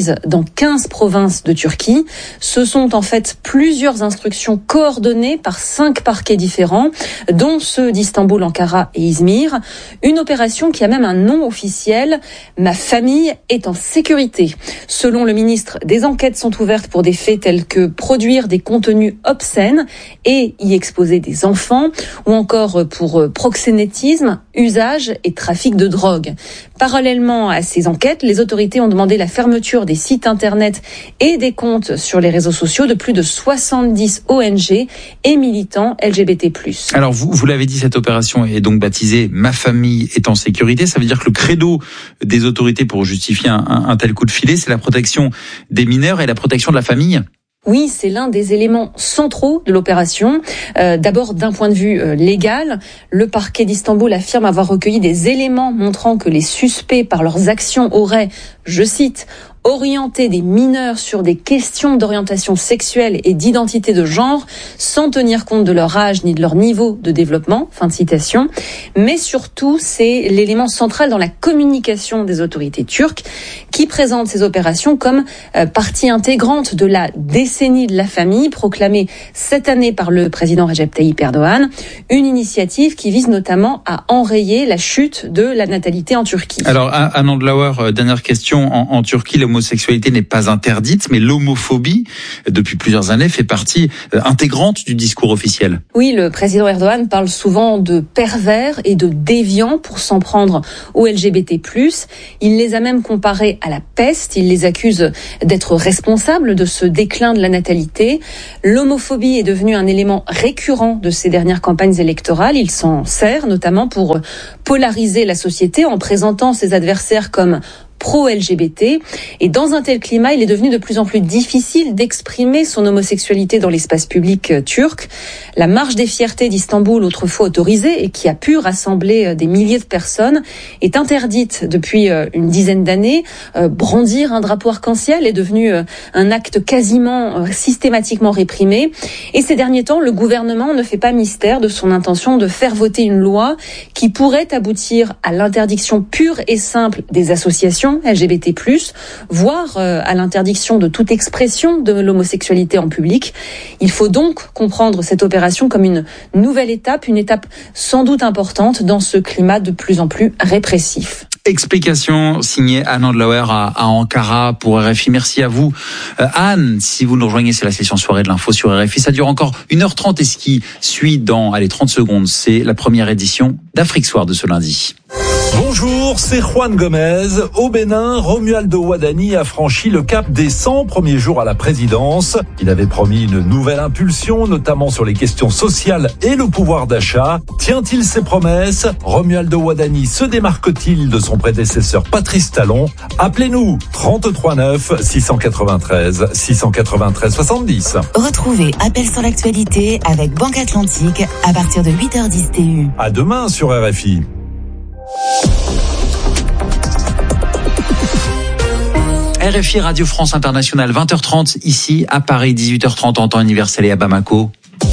dans quinze provinces de Turquie. Ce sont en fait plusieurs instructions coordonnées par cinq parquets différents, dont ceux d'Istanbul, Ankara et Izmir. Une opération qui a même un nom officiel, « Ma famille est en sécurité ». Selon le ministre, des enquêtes sont ouvertes pour des faits tels que produire des contenus obscènes et y exposer des enfants, ou encore pour proxénétisme, usage et trafic de drogue. Parallèlement à ces enquêtes, les autorités ont demandé la fermeture des sites internet et des comptes sur les réseaux sociaux de plus de soixante-dix O N G et militants L G B T plus. Alors vous, vous l'avez dit, cette opération est donc baptisée « Ma famille est en sécurité ». Ça veut dire que le credo des autorités pour justifier un, un, un tel coup de filet, c'est la protection des mineurs et la protection de la famille. Oui, c'est l'un des éléments centraux de l'opération. Euh, d'abord, d'un point de vue euh, légal, le parquet d'Istanbul affirme avoir recueilli des éléments montrant que les suspects, par leurs actions, auraient, je cite, orienter des mineurs sur des questions d'orientation sexuelle et d'identité de genre sans tenir compte de leur âge ni de leur niveau de développement, fin de citation. Mais surtout, c'est l'élément central dans la communication des autorités turques qui présentent ces opérations comme euh, partie intégrante de la décennie de la famille proclamée cette année par le président Recep Tayyip Erdogan, une initiative qui vise notamment à enrayer la chute de la natalité en Turquie. Alors, Anne Andlauer, dernière question. En, en Turquie, l'homosexualité n'est pas interdite, mais l'homophobie, depuis plusieurs années, fait partie intégrante du discours officiel. Oui, le président Erdogan parle souvent de pervers et de déviants pour s'en prendre aux L G B T plus. Il les a même comparés à la peste. Il les accuse d'être responsables de ce déclin de la natalité. L'homophobie est devenue un élément récurrent de ces dernières campagnes électorales. Il s'en sert notamment pour polariser la société en présentant ses adversaires comme pro-L G B T. Et dans un tel climat, il est devenu de plus en plus difficile d'exprimer son homosexualité dans l'espace public turc. La marche des fiertés d'Istanbul, autrefois autorisée et qui a pu rassembler des milliers de personnes, est interdite depuis une dizaine d'années. Brandir un drapeau arc-en-ciel est devenu un acte quasiment systématiquement réprimé. Et ces derniers temps, le gouvernement ne fait pas mystère de son intention de faire voter une loi qui pourrait aboutir à l'interdiction pure et simple des associations L G B T plus, voire euh, à l'interdiction de toute expression de l'homosexualité en public. Il faut donc comprendre cette opération comme une nouvelle étape, une étape sans doute importante dans ce climat de plus en plus répressif. Explication signée Anne Andlauer à, à Ankara pour R F I. Merci à vous. Euh, Anne, si vous nous rejoignez, c'est la session soirée de l'info sur R F I. Ça dure encore une heure trente et ce qui suit dans allez, trente secondes, c'est la première édition d'Afrique Soir de ce lundi. Bonjour, c'est Juan Gomez. Au Bénin, Romualdo Ouadani a franchi le cap des cent premiers jours à la présidence. Il avait promis une nouvelle impulsion, notamment sur les questions sociales et le pouvoir d'achat. Tient-il ses promesses? Romualdo Ouadani se démarque-t-il de son prédécesseur Patrice Talon? Appelez-nous trente-trois neuf six cent quatre-vingt-treize six cent quatre-vingt-treize soixante-dix. Retrouvez Appel sur l'actualité avec Banque Atlantique à partir de huit heures dix T U. À demain sur R F I. R F I Radio France Internationale, vingt heures trente ici à Paris, dix-huit heures trente en temps universel et à Bamako.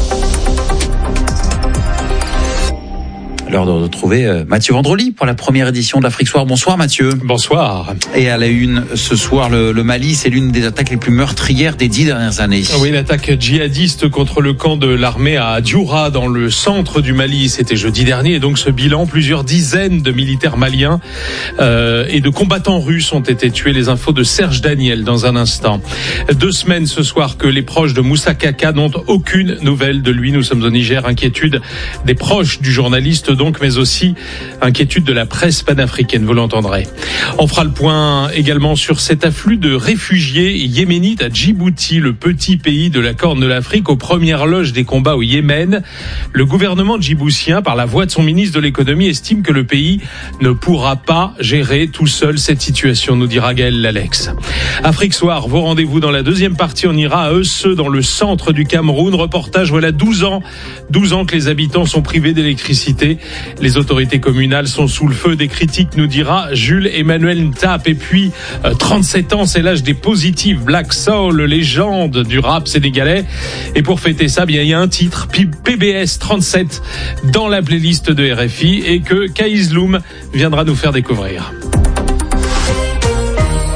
L'heure de retrouver Mathieu Vendrely pour la première édition d'Afrique Soir. Bonsoir Mathieu. Bonsoir. Et à la une ce soir, le, le Mali, c'est l'une des attaques les plus meurtrières des dix dernières années. Oui, l'attaque djihadiste contre le camp de l'armée à Dioura dans le centre du Mali, c'était jeudi dernier. Et donc ce bilan, plusieurs dizaines de militaires maliens euh, et de combattants russes ont été tués. Les infos de Serge Daniel dans un instant. Deux semaines ce soir que les proches de Moussa Kaka n'ont aucune nouvelle de lui. Nous sommes au Niger. Inquiétude des proches du journaliste donc, mais aussi inquiétude de la presse panafricaine, vous l'entendrez. On fera le point également sur cet afflux de réfugiés yéménites à Djibouti, le petit pays de la Corne de l'Afrique, aux premières loges des combats au Yémen. Le gouvernement djiboutien, par la voix de son ministre de l'économie, estime que le pays ne pourra pas gérer tout seul cette situation, nous dira Gaël Lalex. Afrique Soir, vos rendez-vous dans la deuxième partie, on ira à Eusseux, dans le centre du Cameroun. Reportage, voilà douze ans, douze ans que les habitants sont privés d'électricité. Les autorités communales sont sous le feu des critiques, nous dira Jules Emmanuel Ntap. Et puis, euh, trente-sept ans, c'est l'âge des positifs. Black Soul, légende du rap sénégalais. Et pour fêter ça, bien, il y a un titre, P B S trente-sept, dans la playlist de R F I et que Kaïs Loum viendra nous faire découvrir.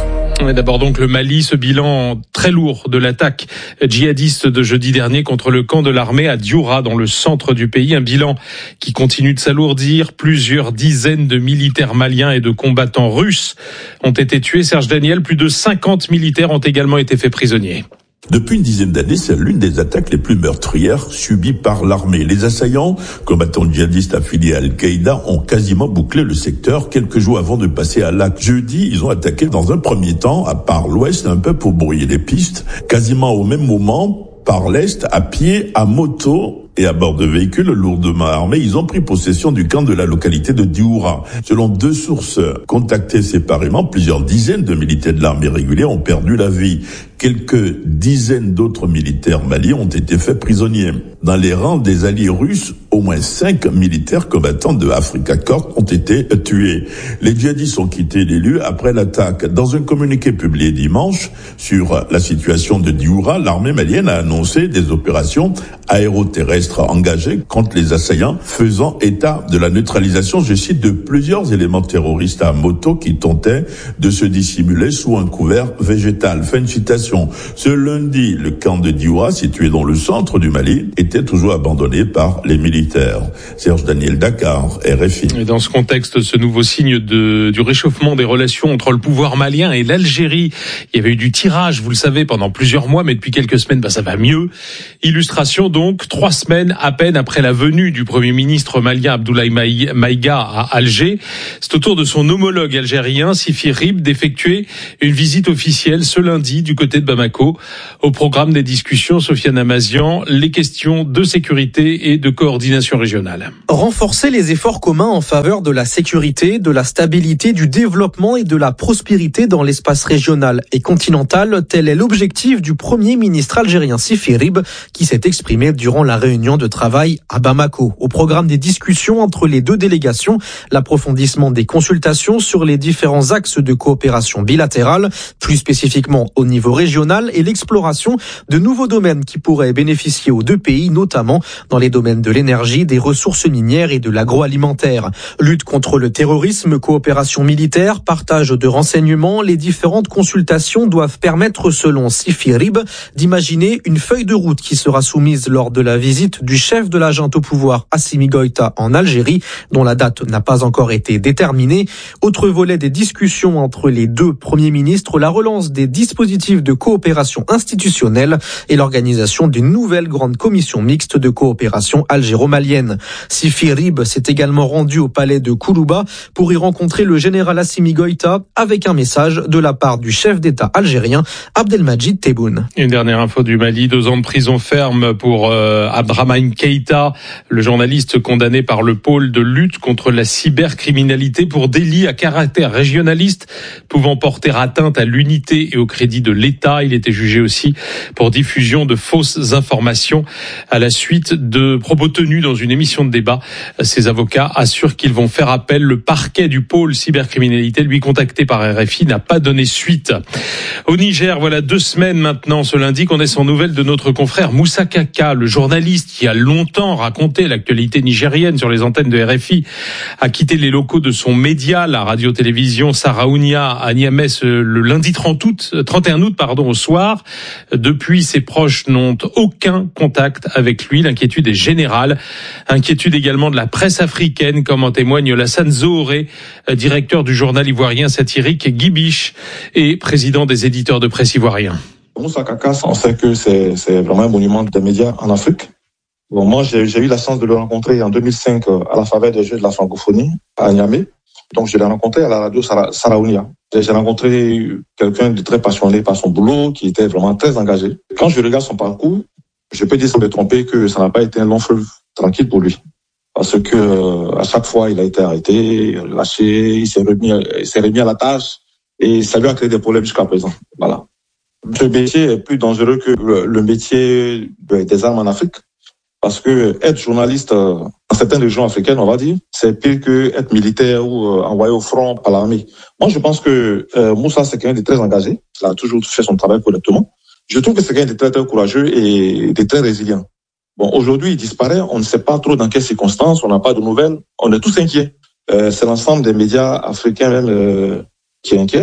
Mais d'abord donc le Mali, ce bilan très lourd de l'attaque djihadiste de jeudi dernier contre le camp de l'armée à Dioura dans le centre du pays. Un bilan qui continue de s'alourdir. Plusieurs dizaines de militaires maliens et de combattants russes ont été tués. Serge Daniel, plus de cinquante militaires ont également été faits prisonniers. Depuis une dizaine d'années, c'est l'une des attaques les plus meurtrières subies par l'armée. Les assaillants, combattants djihadistes affiliés à Al-Qaïda, ont quasiment bouclé le secteur quelques jours avant de passer à l'acte. Jeudi, ils ont attaqué dans un premier temps, à part l'ouest, un peu pour brouiller les pistes. Quasiment au même moment, par l'est, à pied, à moto et à bord de véhicules lourdement armés, ils ont pris possession du camp de la localité de Dioura. Selon deux sources contactées séparément, plusieurs dizaines de militaires de l'armée régulière ont perdu la vie. Quelques dizaines d'autres militaires maliens ont été faits prisonniers. Dans les rangs des alliés russes, au moins cinq militaires combattants de Afrika Korps ont été tués. Les djihadistes ont quitté les lieux après l'attaque. Dans un communiqué publié dimanche sur la situation de Dioura, l'armée malienne a annoncé des opérations aéroterrestres engagées contre les assaillants, faisant état de la neutralisation, je cite, de plusieurs éléments terroristes à moto qui tentaient de se dissimuler sous un couvert végétal. Fin de citation. Ce lundi, le camp de Dioura, situé dans le centre du Mali, était toujours abandonné par les militaires. Serge Daniel, Dakar, R F I. Et dans ce contexte, ce nouveau signe de, du réchauffement des relations entre le pouvoir malien et l'Algérie, il y avait eu du tirage, vous le savez, pendant plusieurs mois, mais depuis quelques semaines, bah, ça va mieux. Illustration donc, trois semaines à peine après la venue du Premier ministre malien Abdoulaye Maïga à Alger. C'est au tour de son homologue algérien, Sifi Rib, d'effectuer une visite officielle ce lundi du côté de Bamako. Au programme des discussions, Sofiane Amazian, les questions de sécurité et de coordination régionale. Renforcer les efforts communs en faveur de la sécurité, de la stabilité, du développement et de la prospérité dans l'espace régional et continental, tel est l'objectif du Premier ministre algérien Sifi Rib, qui s'est exprimé durant la réunion de travail à Bamako. Au programme des discussions entre les deux délégations, l'approfondissement des consultations sur les différents axes de coopération bilatérale, plus spécifiquement au niveau régional, et l'exploration de nouveaux domaines qui pourraient bénéficier aux deux pays, notamment dans les domaines de l'énergie, des ressources minières et de l'agroalimentaire. Lutte contre le terrorisme, coopération militaire, partage de renseignements, les différentes consultations doivent permettre, selon Sifi Rib, d'imaginer une feuille de route qui sera soumise lors de la visite du chef de la junte au pouvoir Assimi Goïta en Algérie, dont la date n'a pas encore été déterminée. Autre volet des discussions entre les deux premiers ministres, la relance des dispositifs de coopération institutionnelle et l'organisation d'une nouvelle grande commission mixte de coopération algéro-malienne. Sifi Rib s'est également rendu au palais de Koulouba pour y rencontrer le général Assimi Goïta avec un message de la part du chef d'État algérien Abdelmadjid Tebboune. Une dernière info du Mali, deux ans de prison ferme pour euh, Abdrahmane Keïta, le journaliste condamné par le pôle de lutte contre la cybercriminalité pour délit à caractère régionaliste pouvant porter atteinte à l'unité et au crédit de l'État. Il était jugé aussi pour diffusion de fausses informations à la suite de propos tenus dans une émission de débat. Ses avocats assurent qu'ils vont faire appel. Le parquet du pôle cybercriminalité, lui contacté par R F I, n'a pas donné suite. Au Niger, voilà deux semaines maintenant, ce lundi, qu'on est sans nouvelles de notre confrère Moussa Kaka, le journaliste qui a longtemps raconté l'actualité nigérienne sur les antennes de R F I, a quitté les locaux de son média, la radio-télévision Saraounia à Niamey, le lundi trente août, trente et un août, pardon, au soir. Depuis, ses proches n'ont aucun contact avec lui. L'inquiétude est générale. Inquiétude également de la presse africaine, comme en témoigne Lassane Zohoré, directeur du journal ivoirien satirique Guy Biche et président des éditeurs de presse ivoiriens. Moussa Kaka, on sait que c'est, c'est vraiment un monument des médias en Afrique. Bon, moi, j'ai, j'ai eu la chance de le rencontrer en deux mille cinq à la faveur des Jeux de la francophonie à Niamey. Donc, je l'ai rencontré à la radio Saraounia. J'ai rencontré quelqu'un de très passionné par son boulot, qui était vraiment très engagé. Quand je regarde son parcours, je peux dire sans me tromper que ça n'a pas été un long fleuve tranquille pour lui. Parce que euh, à chaque fois, il a été arrêté, lâché, il s'est remis, il s'est remis à la tâche et ça lui a créé des problèmes jusqu'à présent. Voilà. Ce métier est plus dangereux que le, le métier des armes en Afrique. Parce que être journaliste euh, dans certaines régions africaines, on va dire, c'est pire que être militaire ou euh, envoyé au front par l'armée. Moi, je pense que euh, Moussa, c'est quelqu'un de très engagé. Il a toujours fait son travail correctement. Je trouve que c'est quelqu'un de très, très courageux et de très résilient. Bon, aujourd'hui, il disparaît. On ne sait pas trop dans quelles circonstances. On n'a pas de nouvelles. On est tous inquiets. Euh, c'est l'ensemble des médias africains même euh, qui est inquiet.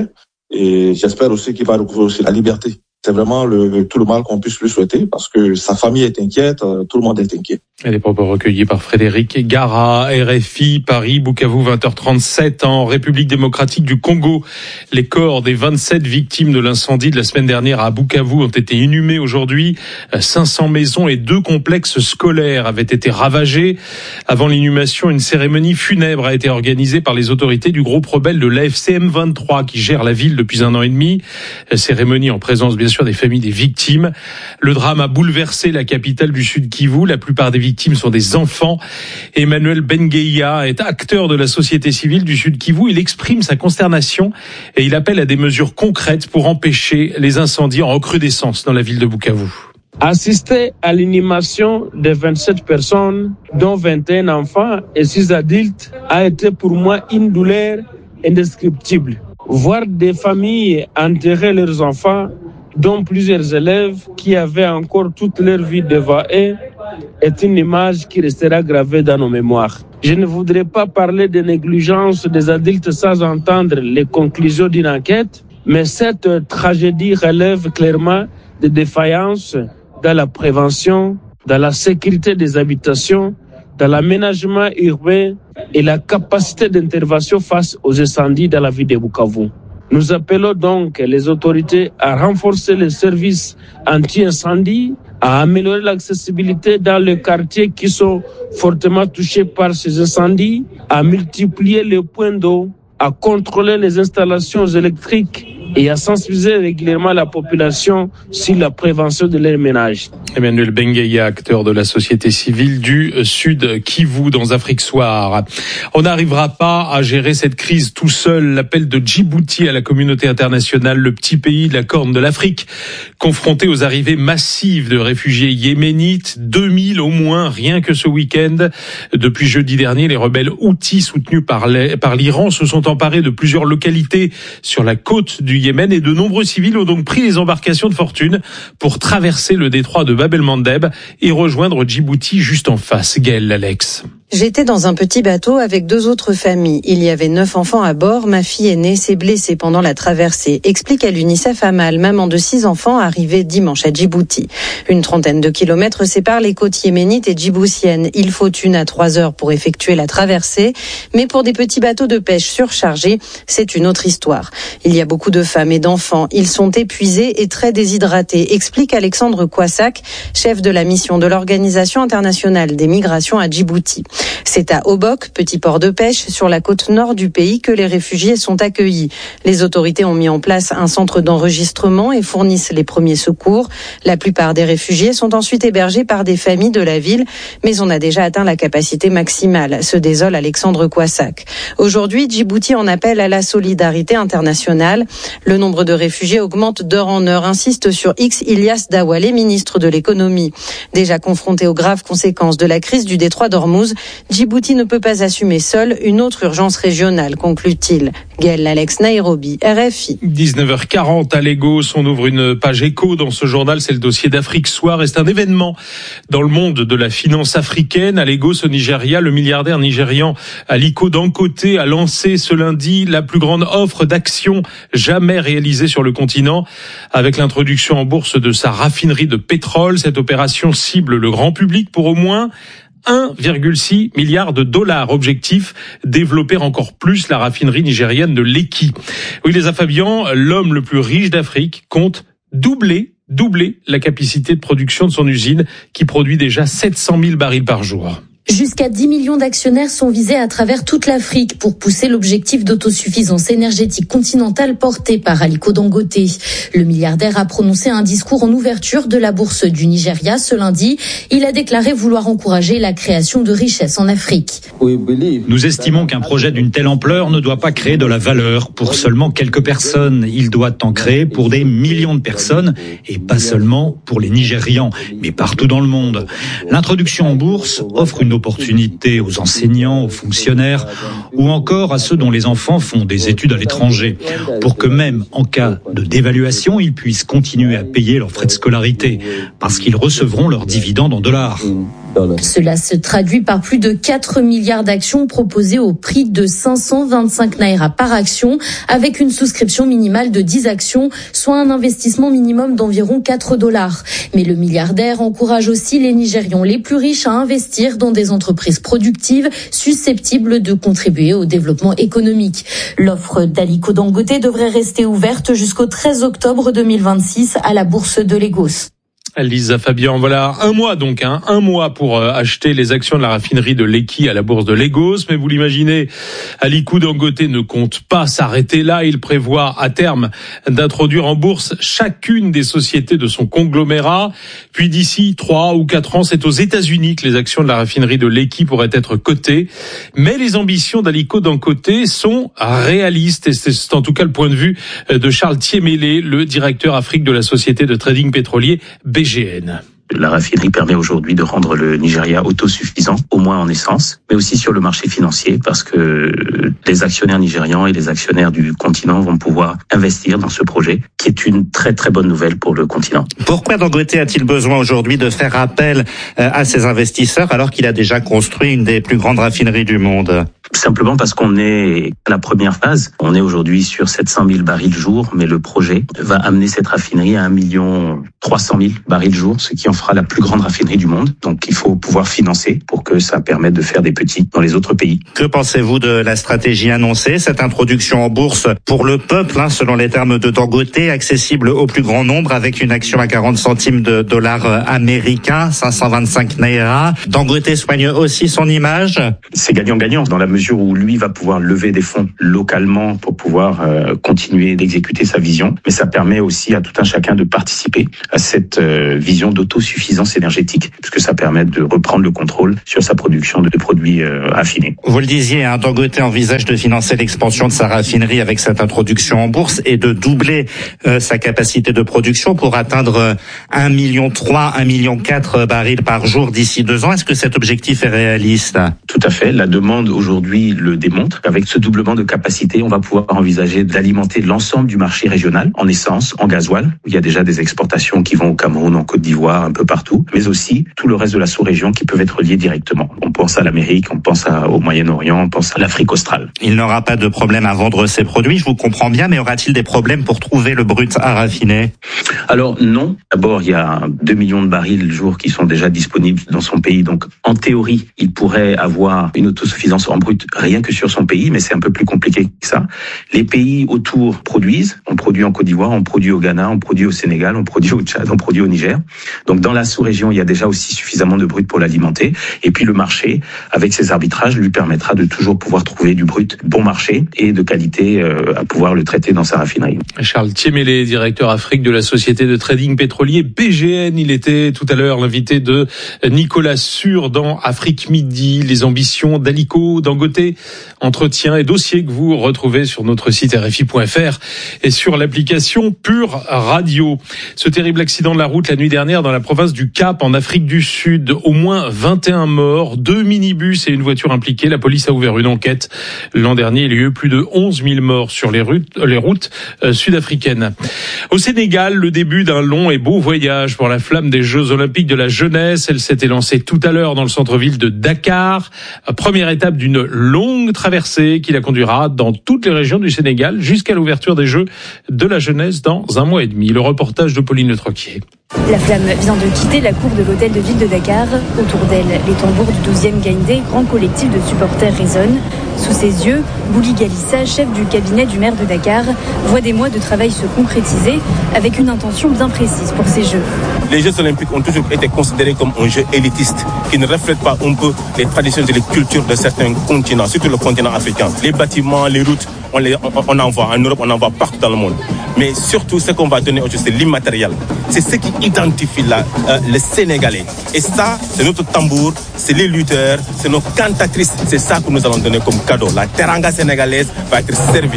Et j'espère aussi qu'il va recouvrir aussi la liberté. C'est vraiment le, tout le mal qu'on puisse lui souhaiter parce que sa famille est inquiète, tout le monde est inquiet. Et les propos recueillis par Frédéric Gara, R F I, Paris, Bukavu, vingt heures trente-sept. En République démocratique du Congo, les corps des vingt-sept victimes de l'incendie de la semaine dernière à Bukavu ont été inhumés aujourd'hui. cinq cents maisons et deux complexes scolaires avaient été ravagés. Avant l'inhumation, une cérémonie funèbre a été organisée par les autorités du groupe rebelle de l'A F C M vingt-trois qui gère la ville depuis un an et demi. Cérémonie en présence bien sûr des familles des victimes. Le drame a bouleversé la capitale du Sud Kivu. La plupart des victimes sont des enfants. Emmanuel Bengeya est acteur de la société civile du Sud Kivu. Il exprime sa consternation et il appelle à des mesures concrètes pour empêcher les incendies en recrudescence dans la ville de Bukavu. Assister à l'inhumation de vingt-sept personnes, dont vingt et un enfants et six adultes, a été pour moi une douleur indescriptible. Voir des familles enterrer leurs enfants, dont plusieurs élèves qui avaient encore toute leur vie devant eux, est une image qui restera gravée dans nos mémoires. Je ne voudrais pas parler de négligence des adultes sans entendre les conclusions d'une enquête, mais cette tragédie relève clairement des défaillances dans la prévention, dans la sécurité des habitations, dans l'aménagement urbain et la capacité d'intervention face aux incendies dans la ville de Bukavu. Nous appelons donc les autorités à renforcer les services anti-incendie, à améliorer l'accessibilité dans les quartiers qui sont fortement touchés par ces incendies, à multiplier les points d'eau, à contrôler les installations électriques et à sensibiliser régulièrement la population sur la prévention de leur ménage. Emmanuel Bengeya, acteur de la société civile du Sud Kivu dans Afrique Soir. On n'arrivera pas à gérer cette crise tout seul. L'appel de Djibouti à la communauté internationale, le petit pays de la Corne de l'Afrique, confronté aux arrivées massives de réfugiés yéménites, deux mille au moins, rien que ce week-end. Depuis jeudi dernier, les rebelles houthis soutenus par l'Iran se sont emparés de plusieurs localités sur la côte du Yémen et de nombreux civils ont donc pris les embarcations de fortune pour traverser le détroit de Bab el-Mandeb et rejoindre Djibouti juste en face. Gaël Alex. J'étais dans un petit bateau avec deux autres familles. Il y avait neuf enfants à bord. Ma fille aînée s'est blessée pendant la traversée. Explique à l'UNICEF Amal, maman de six enfants arrivée dimanche à Djibouti. Une trentaine de kilomètres séparent les côtes yéménites et djiboutiennes. Il faut une à trois heures pour effectuer la traversée. Mais pour des petits bateaux de pêche surchargés, c'est une autre histoire. Il y a beaucoup de femmes et d'enfants. Ils sont épuisés et très déshydratés, explique Alexandre Kouassak, chef de la mission de l'Organisation internationale des migrations à Djibouti. C'est à Obok, petit port de pêche, sur la côte nord du pays, que les réfugiés sont accueillis. Les autorités ont mis en place un centre d'enregistrement et fournissent les premiers secours. La plupart des réfugiés sont ensuite hébergés par des familles de la ville, mais on a déjà atteint la capacité maximale, se désole Alexandre Kouassak. Aujourd'hui, Djibouti en appelle à la solidarité internationale. Le nombre de réfugiés augmente d'heure en heure, insiste sur X Ilyas Dawale, ministre de l'économie. Déjà confronté aux graves conséquences de la crise du détroit d'Ormuz, Djibouti ne peut pas assumer seul une autre urgence régionale, conclut-il. Gaël Alex, Nairobi, R F I. dix-neuf heures quarante à Lagos, on ouvre une page écho dans ce journal, c'est le dossier d'Afrique Soir et c'est un événement dans le monde de la finance africaine. À Lagos, au Nigeria, le milliardaire nigérian Aliko Dangote a lancé ce lundi la plus grande offre d'actions jamais réalisée sur le continent. Avec l'introduction en bourse de sa raffinerie de pétrole, cette opération cible le grand public pour au moins un virgule six milliard de dollars. Objectif, développer encore plus la raffinerie nigérienne de Lekki. Oui, les Fabian, l'homme le plus riche d'Afrique, compte doubler, doubler la capacité de production de son usine qui produit déjà sept cent mille barils par jour. Jusqu'à dix millions d'actionnaires sont visés à travers toute l'Afrique pour pousser l'objectif d'autosuffisance énergétique continentale porté par Aliko Dangote. Le milliardaire a prononcé un discours en ouverture de la bourse du Nigeria ce lundi. Il a déclaré vouloir encourager la création de richesses en Afrique. Nous estimons qu'un projet d'une telle ampleur ne doit pas créer de la valeur pour seulement quelques personnes. Il doit en créer pour des millions de personnes et pas seulement pour les Nigérians, mais partout dans le monde. L'introduction en bourse offre une opportunité aux enseignants, aux fonctionnaires ou encore à ceux dont les enfants font des études à l'étranger pour que même en cas de dévaluation, ils puissent continuer à payer leurs frais de scolarité parce qu'ils recevront leurs dividendes en dollars. Cela se traduit par plus de quatre milliards d'actions proposées au prix de cinq cent vingt-cinq naira par action, avec une souscription minimale de dix actions, soit un investissement minimum d'environ quatre dollars. Mais le milliardaire encourage aussi les Nigérians les plus riches à investir dans des entreprises productives susceptibles de contribuer au développement économique. L'offre d'Aliko Dangote devrait rester ouverte jusqu'au treize octobre deux mille vingt-six à la bourse de Lagos. Lisa Fabian, voilà un mois donc, hein, un mois pour euh, acheter les actions de la raffinerie de Lekki à la bourse de Lagos. Mais vous l'imaginez, Aliko Dangote ne compte pas s'arrêter là. Il prévoit à terme d'introduire en bourse chacune des sociétés de son conglomérat. Puis d'ici trois ou quatre ans, c'est aux États-Unis que les actions de la raffinerie de Lekki pourraient être cotées. Mais les ambitions d'Aliko Dangote sont réalistes, et c'est en tout cas le point de vue de Charles Thiemele, le directeur Afrique de la société de trading pétrolier B G N. La raffinerie permet aujourd'hui de rendre le Nigeria autosuffisant, au moins en essence, mais aussi sur le marché financier, parce que les actionnaires nigérians et les actionnaires du continent vont pouvoir investir dans ce projet, qui est une très très bonne nouvelle pour le continent. Pourquoi Dangote a-t-il besoin aujourd'hui de faire appel à ses investisseurs alors qu'il a déjà construit une des plus grandes raffineries du monde ? Simplement parce qu'on est à la première phase. On est aujourd'hui sur sept cent mille barils jour, mais le projet va amener cette raffinerie à un million trois cent mille barils jour, ce qui en fera la plus grande raffinerie du monde. Donc il faut pouvoir financer pour que ça permette de faire des petits dans les autres pays. Que pensez-vous de la stratégie annoncée, cette introduction en bourse pour le peuple, hein, selon les termes de Dangote, accessible au plus grand nombre avec une action à quarante centimes de dollars américains, cinq cent vingt-cinq naira. Dangote soigne aussi son image. C'est gagnant-gagnant dans la mesure où lui va pouvoir lever des fonds localement pour pouvoir euh, continuer d'exécuter sa vision. Mais ça permet aussi à tout un chacun de participer à cette euh, vision d'autosuffisance énergétique, puisque ça permet de reprendre le contrôle sur sa production de produits euh, affinés. Vous le disiez, hein, Dangote envisage de financer l'expansion de sa raffinerie avec cette introduction en bourse et de doubler euh, sa capacité de production pour atteindre un million trois, un million quatre barils par jour d'ici deux ans. Est-ce que cet objectif est réaliste ? Tout à fait. La demande aujourd'hui le démontre. Avec ce doublement de capacité, on va pouvoir envisager d'alimenter l'ensemble du marché régional en essence, en gasoil. Il y a déjà des exportations qui vont au Cameroun, en Côte d'Ivoire, un peu partout, mais aussi tout le reste de la sous-région qui peuvent être liés directement. On pense à l'Amérique, on pense à, au Moyen-Orient, on pense à l'Afrique australe. Il n'aura pas de problème à vendre ses produits, je vous comprends bien, mais aura-t-il des problèmes pour trouver le brut à raffiner ? Alors non. D'abord, il y a deux millions de barils le jour qui sont déjà disponibles dans son pays. Donc, en théorie, il pourrait avoir une autosuffisance en brut rien que sur son pays, mais c'est un peu plus compliqué que ça. Les pays autour produisent. On produit en Côte d'Ivoire, on produit au Ghana, on produit au Sénégal, on produit au Tchad, on produit au Niger. Donc dans la sous-région, il y a déjà aussi suffisamment de brut pour l'alimenter. Et puis le marché, avec ses arbitrages, lui permettra de toujours pouvoir trouver du brut bon marché et de qualité euh, à pouvoir le traiter dans sa raffinerie. Charles Thiemele, directeur Afrique de la société de trading pétrolier B G N. Il était tout à l'heure l'invité de Nicolas Sur dans Afrique Midi. Les ambitions d'Aliko Dangote, entretien et dossier que vous retrouvez sur notre site R F I point F R et sur l'application Pure Radio. Ce terrible accident de la route la nuit dernière dans la province du Cap en Afrique du Sud. Au moins vingt et un morts, deux minibus et une voiture impliquée. La police a ouvert une enquête. L'an dernier, il y a eu plus de onze mille morts sur les routes, les routes euh, sud-africaines. Au Sénégal, le début d'un long et beau voyage pour la flamme des Jeux Olympiques de la jeunesse. Elle s'était lancée tout à l'heure dans le centre-ville de Dakar. Première étape d'une longue traversée qui la conduira dans toutes les régions du Sénégal jusqu'à l'ouverture des Jeux de la jeunesse dans un mois et demi. Le reportage de Pauline Le Troquier. La flamme vient de quitter la cour de l'hôtel de ville de Dakar. Autour d'elle, les tambours du douzième Gaïndé, grand collectif de supporters, résonnent. Sous ses yeux, Bouli Galissa, chef du cabinet du maire de Dakar, voit des mois de travail se concrétiser avec une intention bien précise pour ces Jeux. Les Jeux Olympiques ont toujours été considérés comme un jeu élitiste qui ne reflète pas un peu les traditions et les cultures de certains continents, surtout le continent africain. Les bâtiments, les routes, on, les, on, on en voit en Europe, on en voit partout dans le monde. Mais surtout, ce qu'on va donner aujourd'hui, c'est l'immatériel. C'est ce qui identifie la, euh, le Sénégalais. Et ça, c'est notre tambour, c'est les lutteurs, c'est nos cantatrices. C'est ça que nous allons donner comme cadeau. La teranga sénégalaise va être servie.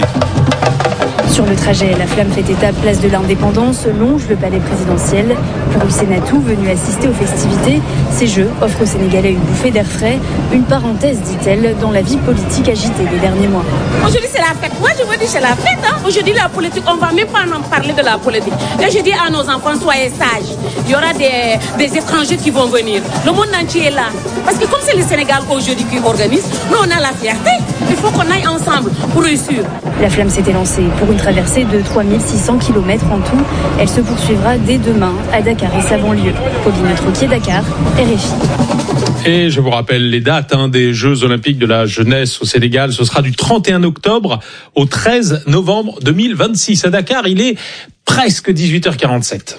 Sur le trajet, la flamme fait étape place de l'Indépendance, longe le palais présidentiel. Pour Hussein Natou, venu assister aux festivités, ces Jeux offrent aux Sénégalais une bouffée d'air frais, une parenthèse, dit-elle, dans la vie politique agitée des derniers mois. Aujourd'hui, c'est la fête. Moi, je veux dire, c'est la fête. Hein. Aujourd'hui, la politique, on ne va même pas en parler de la politique. Là, je dis à nos enfants, soyez sages. Il y aura des, des étrangers qui vont venir. Le monde entier est là. Parce que comme c'est le Sénégal aujourd'hui qui organise, nous, on a la fierté. Il faut qu'on aille ensemble pour réussir. La flamme s'était lancée pour une traversée de trois mille six cents kilomètres en tout. Elle se poursuivra dès demain à Dakar et sa banlieue. Pauline Troquier, Dakar, R F I. Et je vous rappelle les dates hein, des Jeux Olympiques de la jeunesse au Sénégal. Ce sera du trente et un octobre au treize novembre deux mille vingt-six. À Dakar, il est presque dix-huit heures quarante-sept.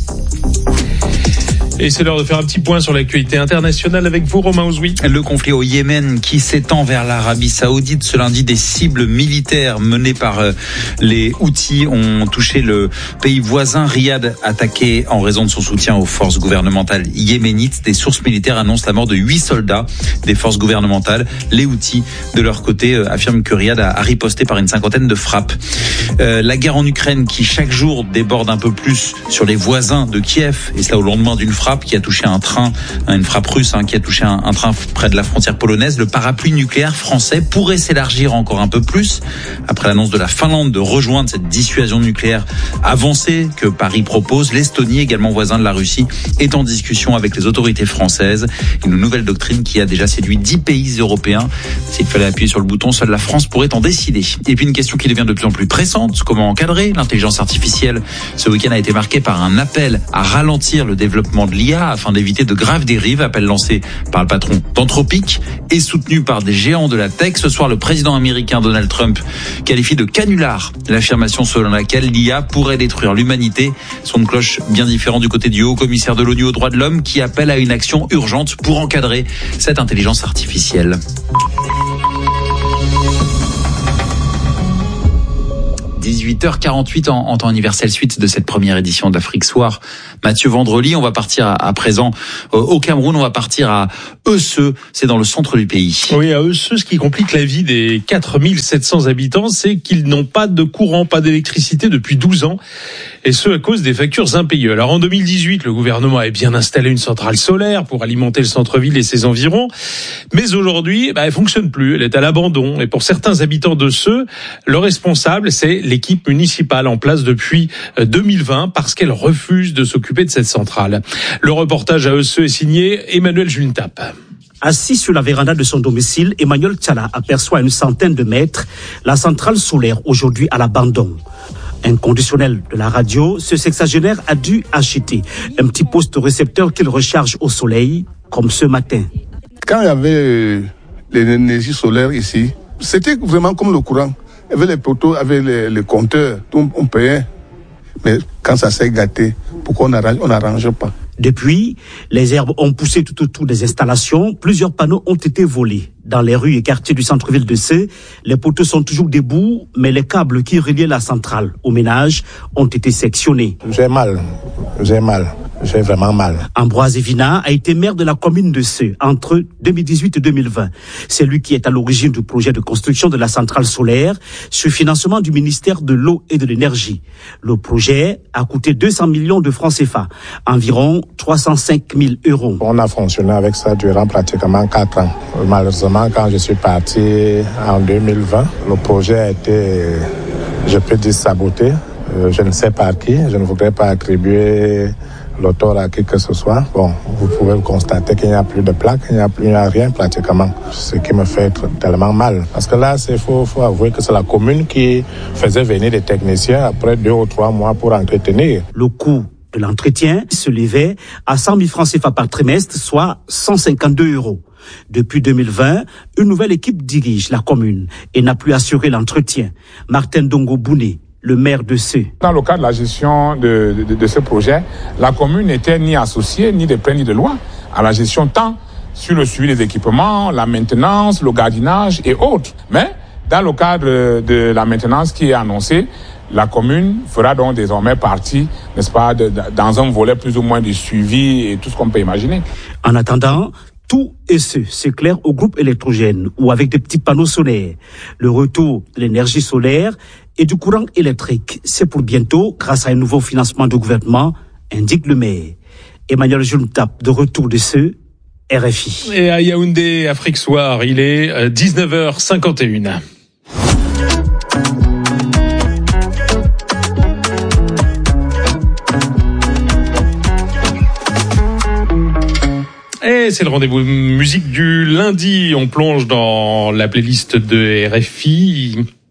Et c'est l'heure de faire un petit point sur l'actualité internationale avec vous, Romain Ozoui. Le conflit au Yémen qui s'étend vers l'Arabie Saoudite. Ce lundi, des cibles militaires menées par les Houthis ont touché le pays voisin. Riyad attaqué en raison de son soutien aux forces gouvernementales yéménites. Des sources militaires annoncent la mort de huit soldats des forces gouvernementales. Les Houthis, de leur côté, affirment que Riyad a riposté par une cinquantaine de frappes. Euh, la guerre en Ukraine qui chaque jour déborde un peu plus sur les voisins de Kiev, et cela au lendemain d'une frappe qui a touché un train, une frappe russe hein, qui a touché un, un train près de la frontière polonaise. Le parapluie nucléaire français pourrait s'élargir encore un peu plus après l'annonce de la Finlande de rejoindre cette dissuasion nucléaire avancée que Paris propose. L'Estonie, également voisin de la Russie, est en discussion avec les autorités françaises. Une nouvelle doctrine qui a déjà séduit dix pays européens. S'il fallait appuyer sur le bouton, seule la France pourrait en décider. Et puis une question qui devient de plus en plus pressante, comment encadrer l'intelligence artificielle? Ce week-end a été marqué par un appel à ralentir le développement de l'I A afin d'éviter de graves dérives, appel lancé par le patron d'Anthropic et soutenu par des géants de la tech. Ce soir, le président américain Donald Trump qualifie de canular l'affirmation selon laquelle l'I A pourrait détruire l'humanité. Son de cloche bien différent du côté du haut commissaire de l'ONU aux droits de l'homme qui appelle à une action urgente pour encadrer cette intelligence artificielle. dix-huit heures quarante-huit en, en temps universel, suite de cette première édition d'Afrique Soir. Mathieu Vendrely, on va partir à, à présent euh, au Cameroun, on va partir à Eusseux, c'est dans le centre du pays. Oui, à Eusseux, ce qui complique la vie des quatre mille sept cents habitants, c'est qu'ils n'ont pas de courant, pas d'électricité depuis douze ans, et ce à cause des factures impayées. Alors en deux mille dix-huit, le gouvernement avait bien installé une centrale solaire pour alimenter le centre-ville et ses environs, mais aujourd'hui, bah, elle fonctionne plus, elle est à l'abandon, et pour certains habitants d'Eusseux, le responsable, c'est l'équipe municipale en place depuis deux mille vingt parce qu'elle refuse de s'occuper de cette centrale. Le reportage à Eusseux est signé Emmanuel Juntap. Assis sur la véranda de son domicile, Emmanuel Tchala aperçoit à une centaine de mètres la centrale solaire aujourd'hui à l'abandon. Inconditionnel de la radio, ce sexagénaire a dû acheter un petit poste récepteur qu'il recharge au soleil, comme ce matin. Quand il y avait l'énergie solaire ici, c'était vraiment comme le courant. Il y avait les poteaux, avec les, les compteurs, on, on payait. Mais quand ça s'est gâté, pourquoi on n'arrange, on n'arrange pas? Depuis, les herbes ont poussé tout autour des installations. Plusieurs panneaux ont été volés. Dans les rues et quartiers du centre-ville de Seux, les poteaux sont toujours debout, mais les câbles qui reliaient la centrale au ménage ont été sectionnés. J'ai mal, j'ai mal. J'ai vraiment mal. Ambroise Evina a été maire de la commune de Seux entre deux mille dix-huit et deux mille vingt. C'est lui qui est à l'origine du projet de construction de la centrale solaire sur financement du ministère de l'eau et de l'énergie. Le projet a coûté deux cents millions de francs C F A, environ trois cent cinq mille euros. On a fonctionné avec ça durant pratiquement quatre ans. Malheureusement, quand je suis parti en deux mille vingt, le projet a été, je peux dire, saboté. Je ne sais pas qui, je ne voudrais pas attribuer l'auteur à qui que ce soit. Bon, vous pouvez constater qu'il n'y a plus de plaques, il n'y a plus il n'y a rien pratiquement. Ce qui me fait tellement mal. Parce que là, il faut, faut avouer que c'est la commune qui faisait venir des techniciens après deux ou trois mois pour entretenir. Le coût de l'entretien se levait à cent mille francs C F A par trimestre, soit cent cinquante-deux euros. Depuis deux mille vingt, une nouvelle équipe dirige la commune et n'a plus assuré l'entretien. Martin Dongo Bouné, le maire de Seux. Dans le cadre de la gestion de, de, de ce projet, la commune n'était ni associée, ni de près, ni de loin à la gestion tant sur le suivi des équipements, la maintenance, le gardiennage et autres. Mais dans le cadre de la maintenance qui est annoncée, la commune fera donc désormais partie, n'est-ce pas, de, de, dans un volet plus ou moins du suivi et tout ce qu'on peut imaginer. En attendant, tout et ce, c'est clair au groupe électrogène ou avec des petits panneaux solaires. Le retour de l'énergie solaire et du courant électrique, c'est pour bientôt grâce à un nouveau financement du gouvernement, indique le maire. Emmanuel Juntap, de retour de ce R F I. Et à Yaoundé, Afrique Soir, il est dix-neuf heures cinquante et une. Et c'est le rendez-vous musique du lundi. On plonge dans la playlist de R F I.